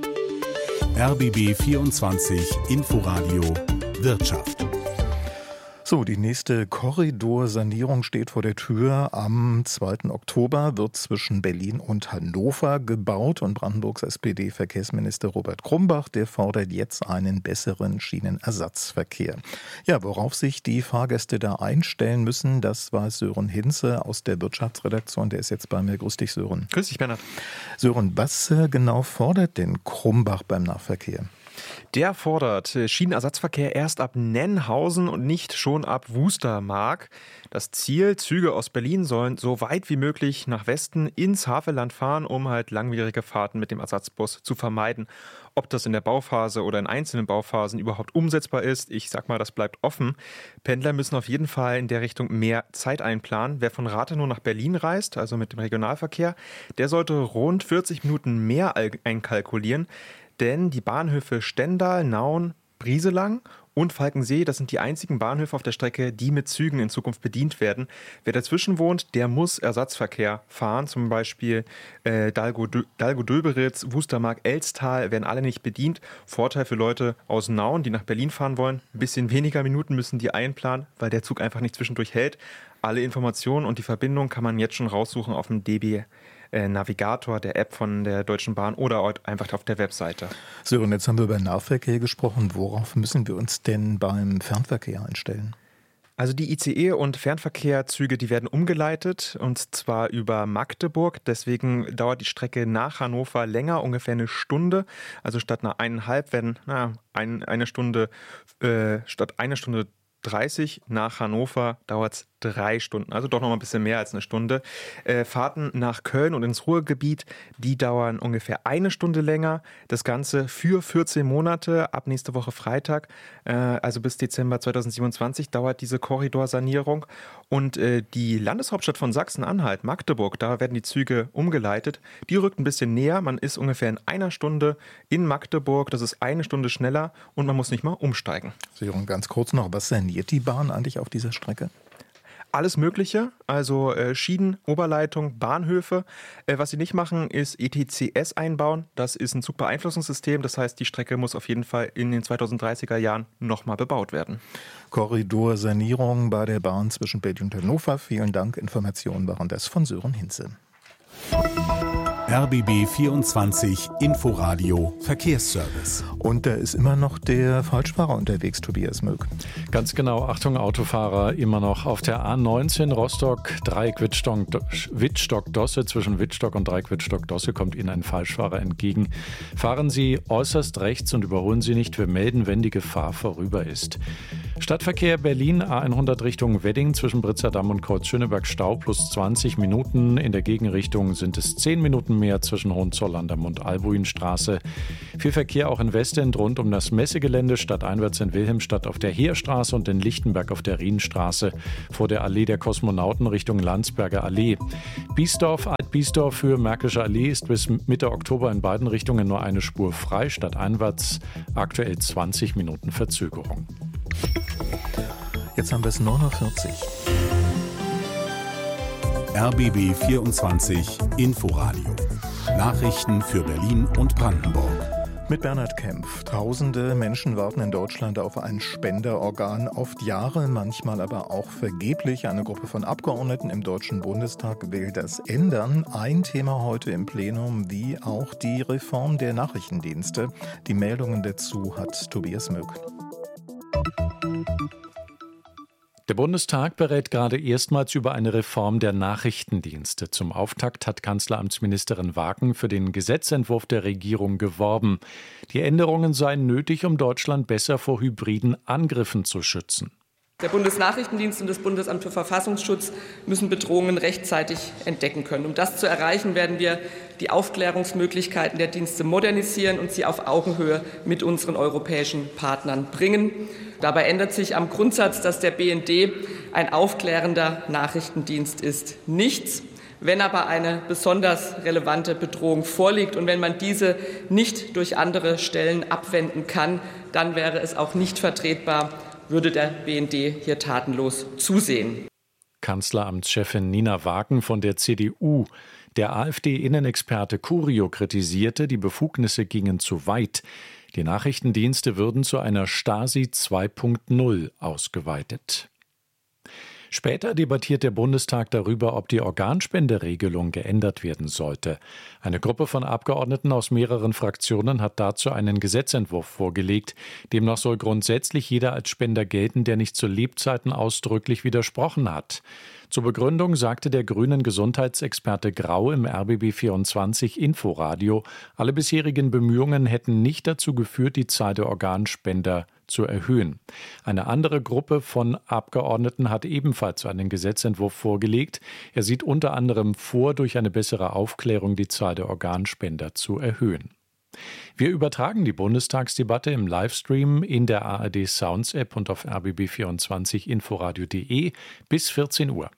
RBB 24 Inforadio Wirtschaft. So, die nächste Korridorsanierung steht vor der Tür. Am 2. Oktober wird zwischen Berlin und Hannover gebaut und Brandenburgs SPD-Verkehrsminister Robert Krumbach, der fordert jetzt einen besseren Schienenersatzverkehr. Ja, worauf sich die Fahrgäste da einstellen müssen, das weiß Sören Hinze aus der Wirtschaftsredaktion. Der ist jetzt bei mir. Grüß dich, Sören. Grüß dich, Bernhard. Sören, was genau fordert denn Krumbach beim Nahverkehr? Der fordert Schienenersatzverkehr erst ab Nennhausen und nicht schon ab Wustermark. Das Ziel, Züge aus Berlin sollen so weit wie möglich nach Westen ins Havelland fahren, um halt langwierige Fahrten mit dem Ersatzbus zu vermeiden. Ob das in der Bauphase oder in einzelnen Bauphasen überhaupt umsetzbar ist, ich sag mal, das bleibt offen. Pendler müssen auf jeden Fall in der Richtung mehr Zeit einplanen. Wer von Rathenow nach Berlin reist, also mit dem Regionalverkehr, der sollte rund 40 Minuten mehr einkalkulieren. Denn die Bahnhöfe Stendal, Nauen, Brieselang und Falkensee, das sind die einzigen Bahnhöfe auf der Strecke, die mit Zügen in Zukunft bedient werden. Wer dazwischen wohnt, der muss Ersatzverkehr fahren. Zum Beispiel Dalgo-Döberitz, Wustermark, Elztal werden alle nicht bedient. Vorteil für Leute aus Nauen, die nach Berlin fahren wollen. Ein bisschen weniger Minuten müssen die einplanen, weil der Zug einfach nicht zwischendurch hält. Alle Informationen und die Verbindung kann man jetzt schon raussuchen auf dem DB Navigator, der App von der Deutschen Bahn oder einfach auf der Webseite. So, und jetzt haben wir über Nahverkehr gesprochen. Worauf müssen wir uns denn beim Fernverkehr einstellen? Also die ICE- und Fernverkehrzüge, die werden umgeleitet und zwar über Magdeburg. Deswegen dauert die Strecke nach Hannover länger, ungefähr eine Stunde. Also statt einer 1,5 werden eine Stunde, statt 1 Stunde 30 nach Hannover dauert es 3 Stunden, also doch noch mal ein bisschen mehr als eine Stunde. Fahrten nach Köln und ins Ruhrgebiet, die dauern ungefähr 1 Stunde länger. Das Ganze für 14 Monate, ab nächste Woche Freitag, also bis Dezember 2027 dauert diese Korridorsanierung. Und die Landeshauptstadt von Sachsen-Anhalt, Magdeburg, da werden die Züge umgeleitet. Die rückt ein bisschen näher. Man ist ungefähr in 1 Stunde in Magdeburg. Das ist 1 Stunde schneller und man muss nicht mal umsteigen. Sören, ganz kurz noch, was saniert die Bahn eigentlich auf dieser Strecke? Alles Mögliche, also Schienen, Oberleitung, Bahnhöfe. Was sie nicht machen, ist ETCS einbauen. Das ist ein Zugbeeinflussungssystem. Das heißt, die Strecke muss auf jeden Fall in den 2030er Jahren nochmal bebaut werden. Korridorsanierung bei der Bahn zwischen Berlin und Hannover. Vielen Dank. Informationen waren das von Sören Hinze. RBB 24 Inforadio Verkehrsservice. Und da ist immer noch der Falschfahrer unterwegs, Tobias Möck. Ganz genau, Achtung Autofahrer, immer noch auf der A19 Rostock, Dreieck Wittstock-Dosse. Zwischen Wittstock und Dreieck Wittstock-Dosse kommt Ihnen ein Falschfahrer entgegen. Fahren Sie äußerst rechts und überholen Sie nicht. Wir melden, wenn die Gefahr vorüber ist. Stadtverkehr Berlin, A100 Richtung Wedding, zwischen Britzerdamm und Kreuz-Schöneberg Stau plus 20 Minuten. In der Gegenrichtung sind es 10 Minuten mehr zwischen Hohenzollern und Albuinstraße. Viel Verkehr auch in Westend rund um das Messegelände, stadteinwärts in Wilhelmstadt auf der Heerstraße und in Lichtenberg auf der Rienstraße. Vor der Allee der Kosmonauten Richtung Landsberger Allee. Biesdorf, Alt-Biesdorf für Märkische Allee ist bis Mitte Oktober in beiden Richtungen nur eine Spur frei. Stadteinwärts aktuell 20 Minuten Verzögerung. Jetzt haben wir es 9:40 Uhr. RBB 24 Inforadio. Nachrichten für Berlin und Brandenburg. Mit Bernhard Kempf. Tausende Menschen warten in Deutschland auf ein Spenderorgan, oft Jahre, manchmal aber auch vergeblich. Eine Gruppe von Abgeordneten im Deutschen Bundestag will das ändern. Ein Thema heute im Plenum, wie auch die Reform der Nachrichtendienste. Die Meldungen dazu hat Tobias Möck. Der Bundestag berät gerade erstmals über eine Reform der Nachrichtendienste. Zum Auftakt hat Kanzleramtsministerin Wagen für den Gesetzentwurf der Regierung geworben. Die Änderungen seien nötig, um Deutschland besser vor hybriden Angriffen zu schützen. Der Bundesnachrichtendienst und das Bundesamt für Verfassungsschutz müssen Bedrohungen rechtzeitig entdecken können. Um das zu erreichen, werden wir die Aufklärungsmöglichkeiten der Dienste modernisieren und sie auf Augenhöhe mit unseren europäischen Partnern bringen. Dabei ändert sich am Grundsatz, dass der BND ein aufklärender Nachrichtendienst ist, nichts. Wenn aber eine besonders relevante Bedrohung vorliegt und wenn man diese nicht durch andere Stellen abwenden kann, dann wäre es auch nicht vertretbar, würde der BND hier tatenlos zusehen. Kanzleramtschefin Nina Wagen von der CDU. Der AfD-Innenexperte Curio kritisierte, die Befugnisse gingen zu weit. Die Nachrichtendienste würden zu einer Stasi 2.0 ausgeweitet. Später debattiert der Bundestag darüber, ob die Organspenderegelung geändert werden sollte. Eine Gruppe von Abgeordneten aus mehreren Fraktionen hat dazu einen Gesetzentwurf vorgelegt. Demnach soll grundsätzlich jeder als Spender gelten, der nicht zu Lebzeiten ausdrücklich widersprochen hat. Zur Begründung sagte der grünen Gesundheitsexperte Grau im RBB 24 Inforadio, alle bisherigen Bemühungen hätten nicht dazu geführt, die Zahl der Organspender zu erhöhen. Eine andere Gruppe von Abgeordneten hat ebenfalls einen Gesetzentwurf vorgelegt. Er sieht unter anderem vor, durch eine bessere Aufklärung die Zahl der Organspender zu erhöhen. Wir übertragen die Bundestagsdebatte im Livestream in der ARD Sounds App und auf rbb24inforadio.de bis 14 Uhr.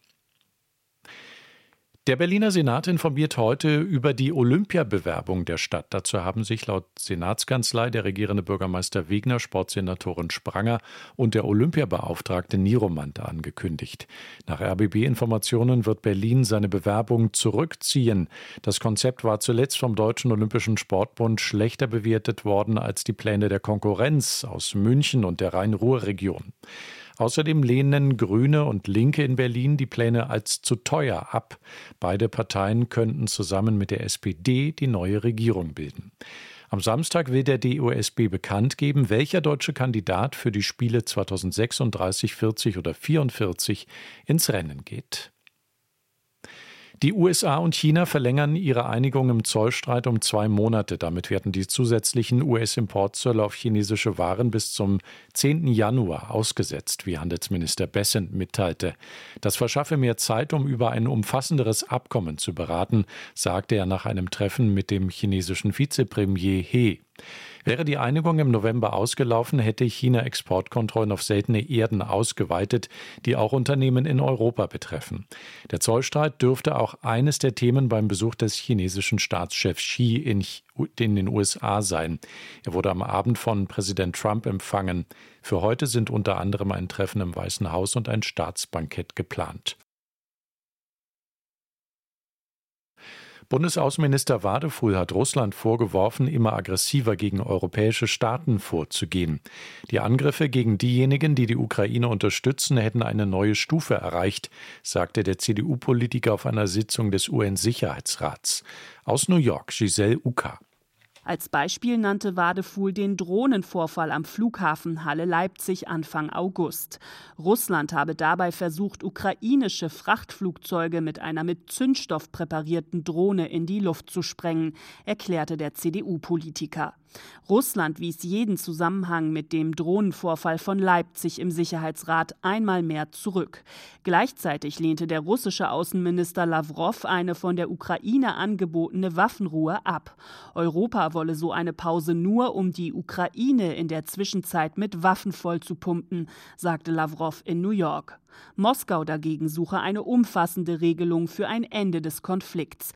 Der Berliner Senat informiert heute über die Olympiabewerbung der Stadt. Dazu haben sich laut Senatskanzlei der regierende Bürgermeister Wegner, Sportsenatorin Spranger und der Olympiabeauftragte Nieromante angekündigt. Nach RBB-Informationen wird Berlin seine Bewerbung zurückziehen. Das Konzept war zuletzt vom Deutschen Olympischen Sportbund schlechter bewertet worden als die Pläne der Konkurrenz aus München und der Rhein-Ruhr-Region. Außerdem lehnen Grüne und Linke in Berlin die Pläne als zu teuer ab. Beide Parteien könnten zusammen mit der SPD die neue Regierung bilden. Am Samstag will der DOSB bekannt geben, welcher deutsche Kandidat für die Spiele 2036, 40 oder 44 ins Rennen geht. Die USA und China verlängern ihre Einigung im Zollstreit um 2 Monate. Damit werden die zusätzlichen US-Importzölle auf chinesische Waren bis zum 10. Januar ausgesetzt, wie Handelsminister Bessent mitteilte. Das verschaffe mehr Zeit, um über ein umfassenderes Abkommen zu beraten, sagte er nach einem Treffen mit dem chinesischen Vizepremier He. Wäre die Einigung im November ausgelaufen, hätte China Exportkontrollen auf seltene Erden ausgeweitet, die auch Unternehmen in Europa betreffen. Der Zollstreit dürfte auch eines der Themen beim Besuch des chinesischen Staatschefs Xi in den USA sein. Er wurde am Abend von Präsident Trump empfangen. Für heute sind unter anderem ein Treffen im Weißen Haus und ein Staatsbankett geplant. Bundesaußenminister Wadefuhl hat Russland vorgeworfen, immer aggressiver gegen europäische Staaten vorzugehen. Die Angriffe gegen diejenigen, die die Ukraine unterstützen, hätten eine neue Stufe erreicht, sagte der CDU-Politiker auf einer Sitzung des UN-Sicherheitsrats. Aus New York, Giselle Uka. Als Beispiel nannte Wadefuhl den Drohnenvorfall am Flughafen Halle-Leipzig Anfang August. Russland habe dabei versucht, ukrainische Frachtflugzeuge mit einer mit Zündstoff präparierten Drohne in die Luft zu sprengen, erklärte der CDU-Politiker. Russland wies jeden Zusammenhang mit dem Drohnenvorfall von Leipzig im Sicherheitsrat einmal mehr zurück. Gleichzeitig lehnte der russische Außenminister Lawrow eine von der Ukraine angebotene Waffenruhe ab. Europa wolle so eine Pause nur, um die Ukraine in der Zwischenzeit mit Waffen vollzupumpen, sagte Lawrow in New York. Moskau dagegen suche eine umfassende Regelung für ein Ende des Konflikts.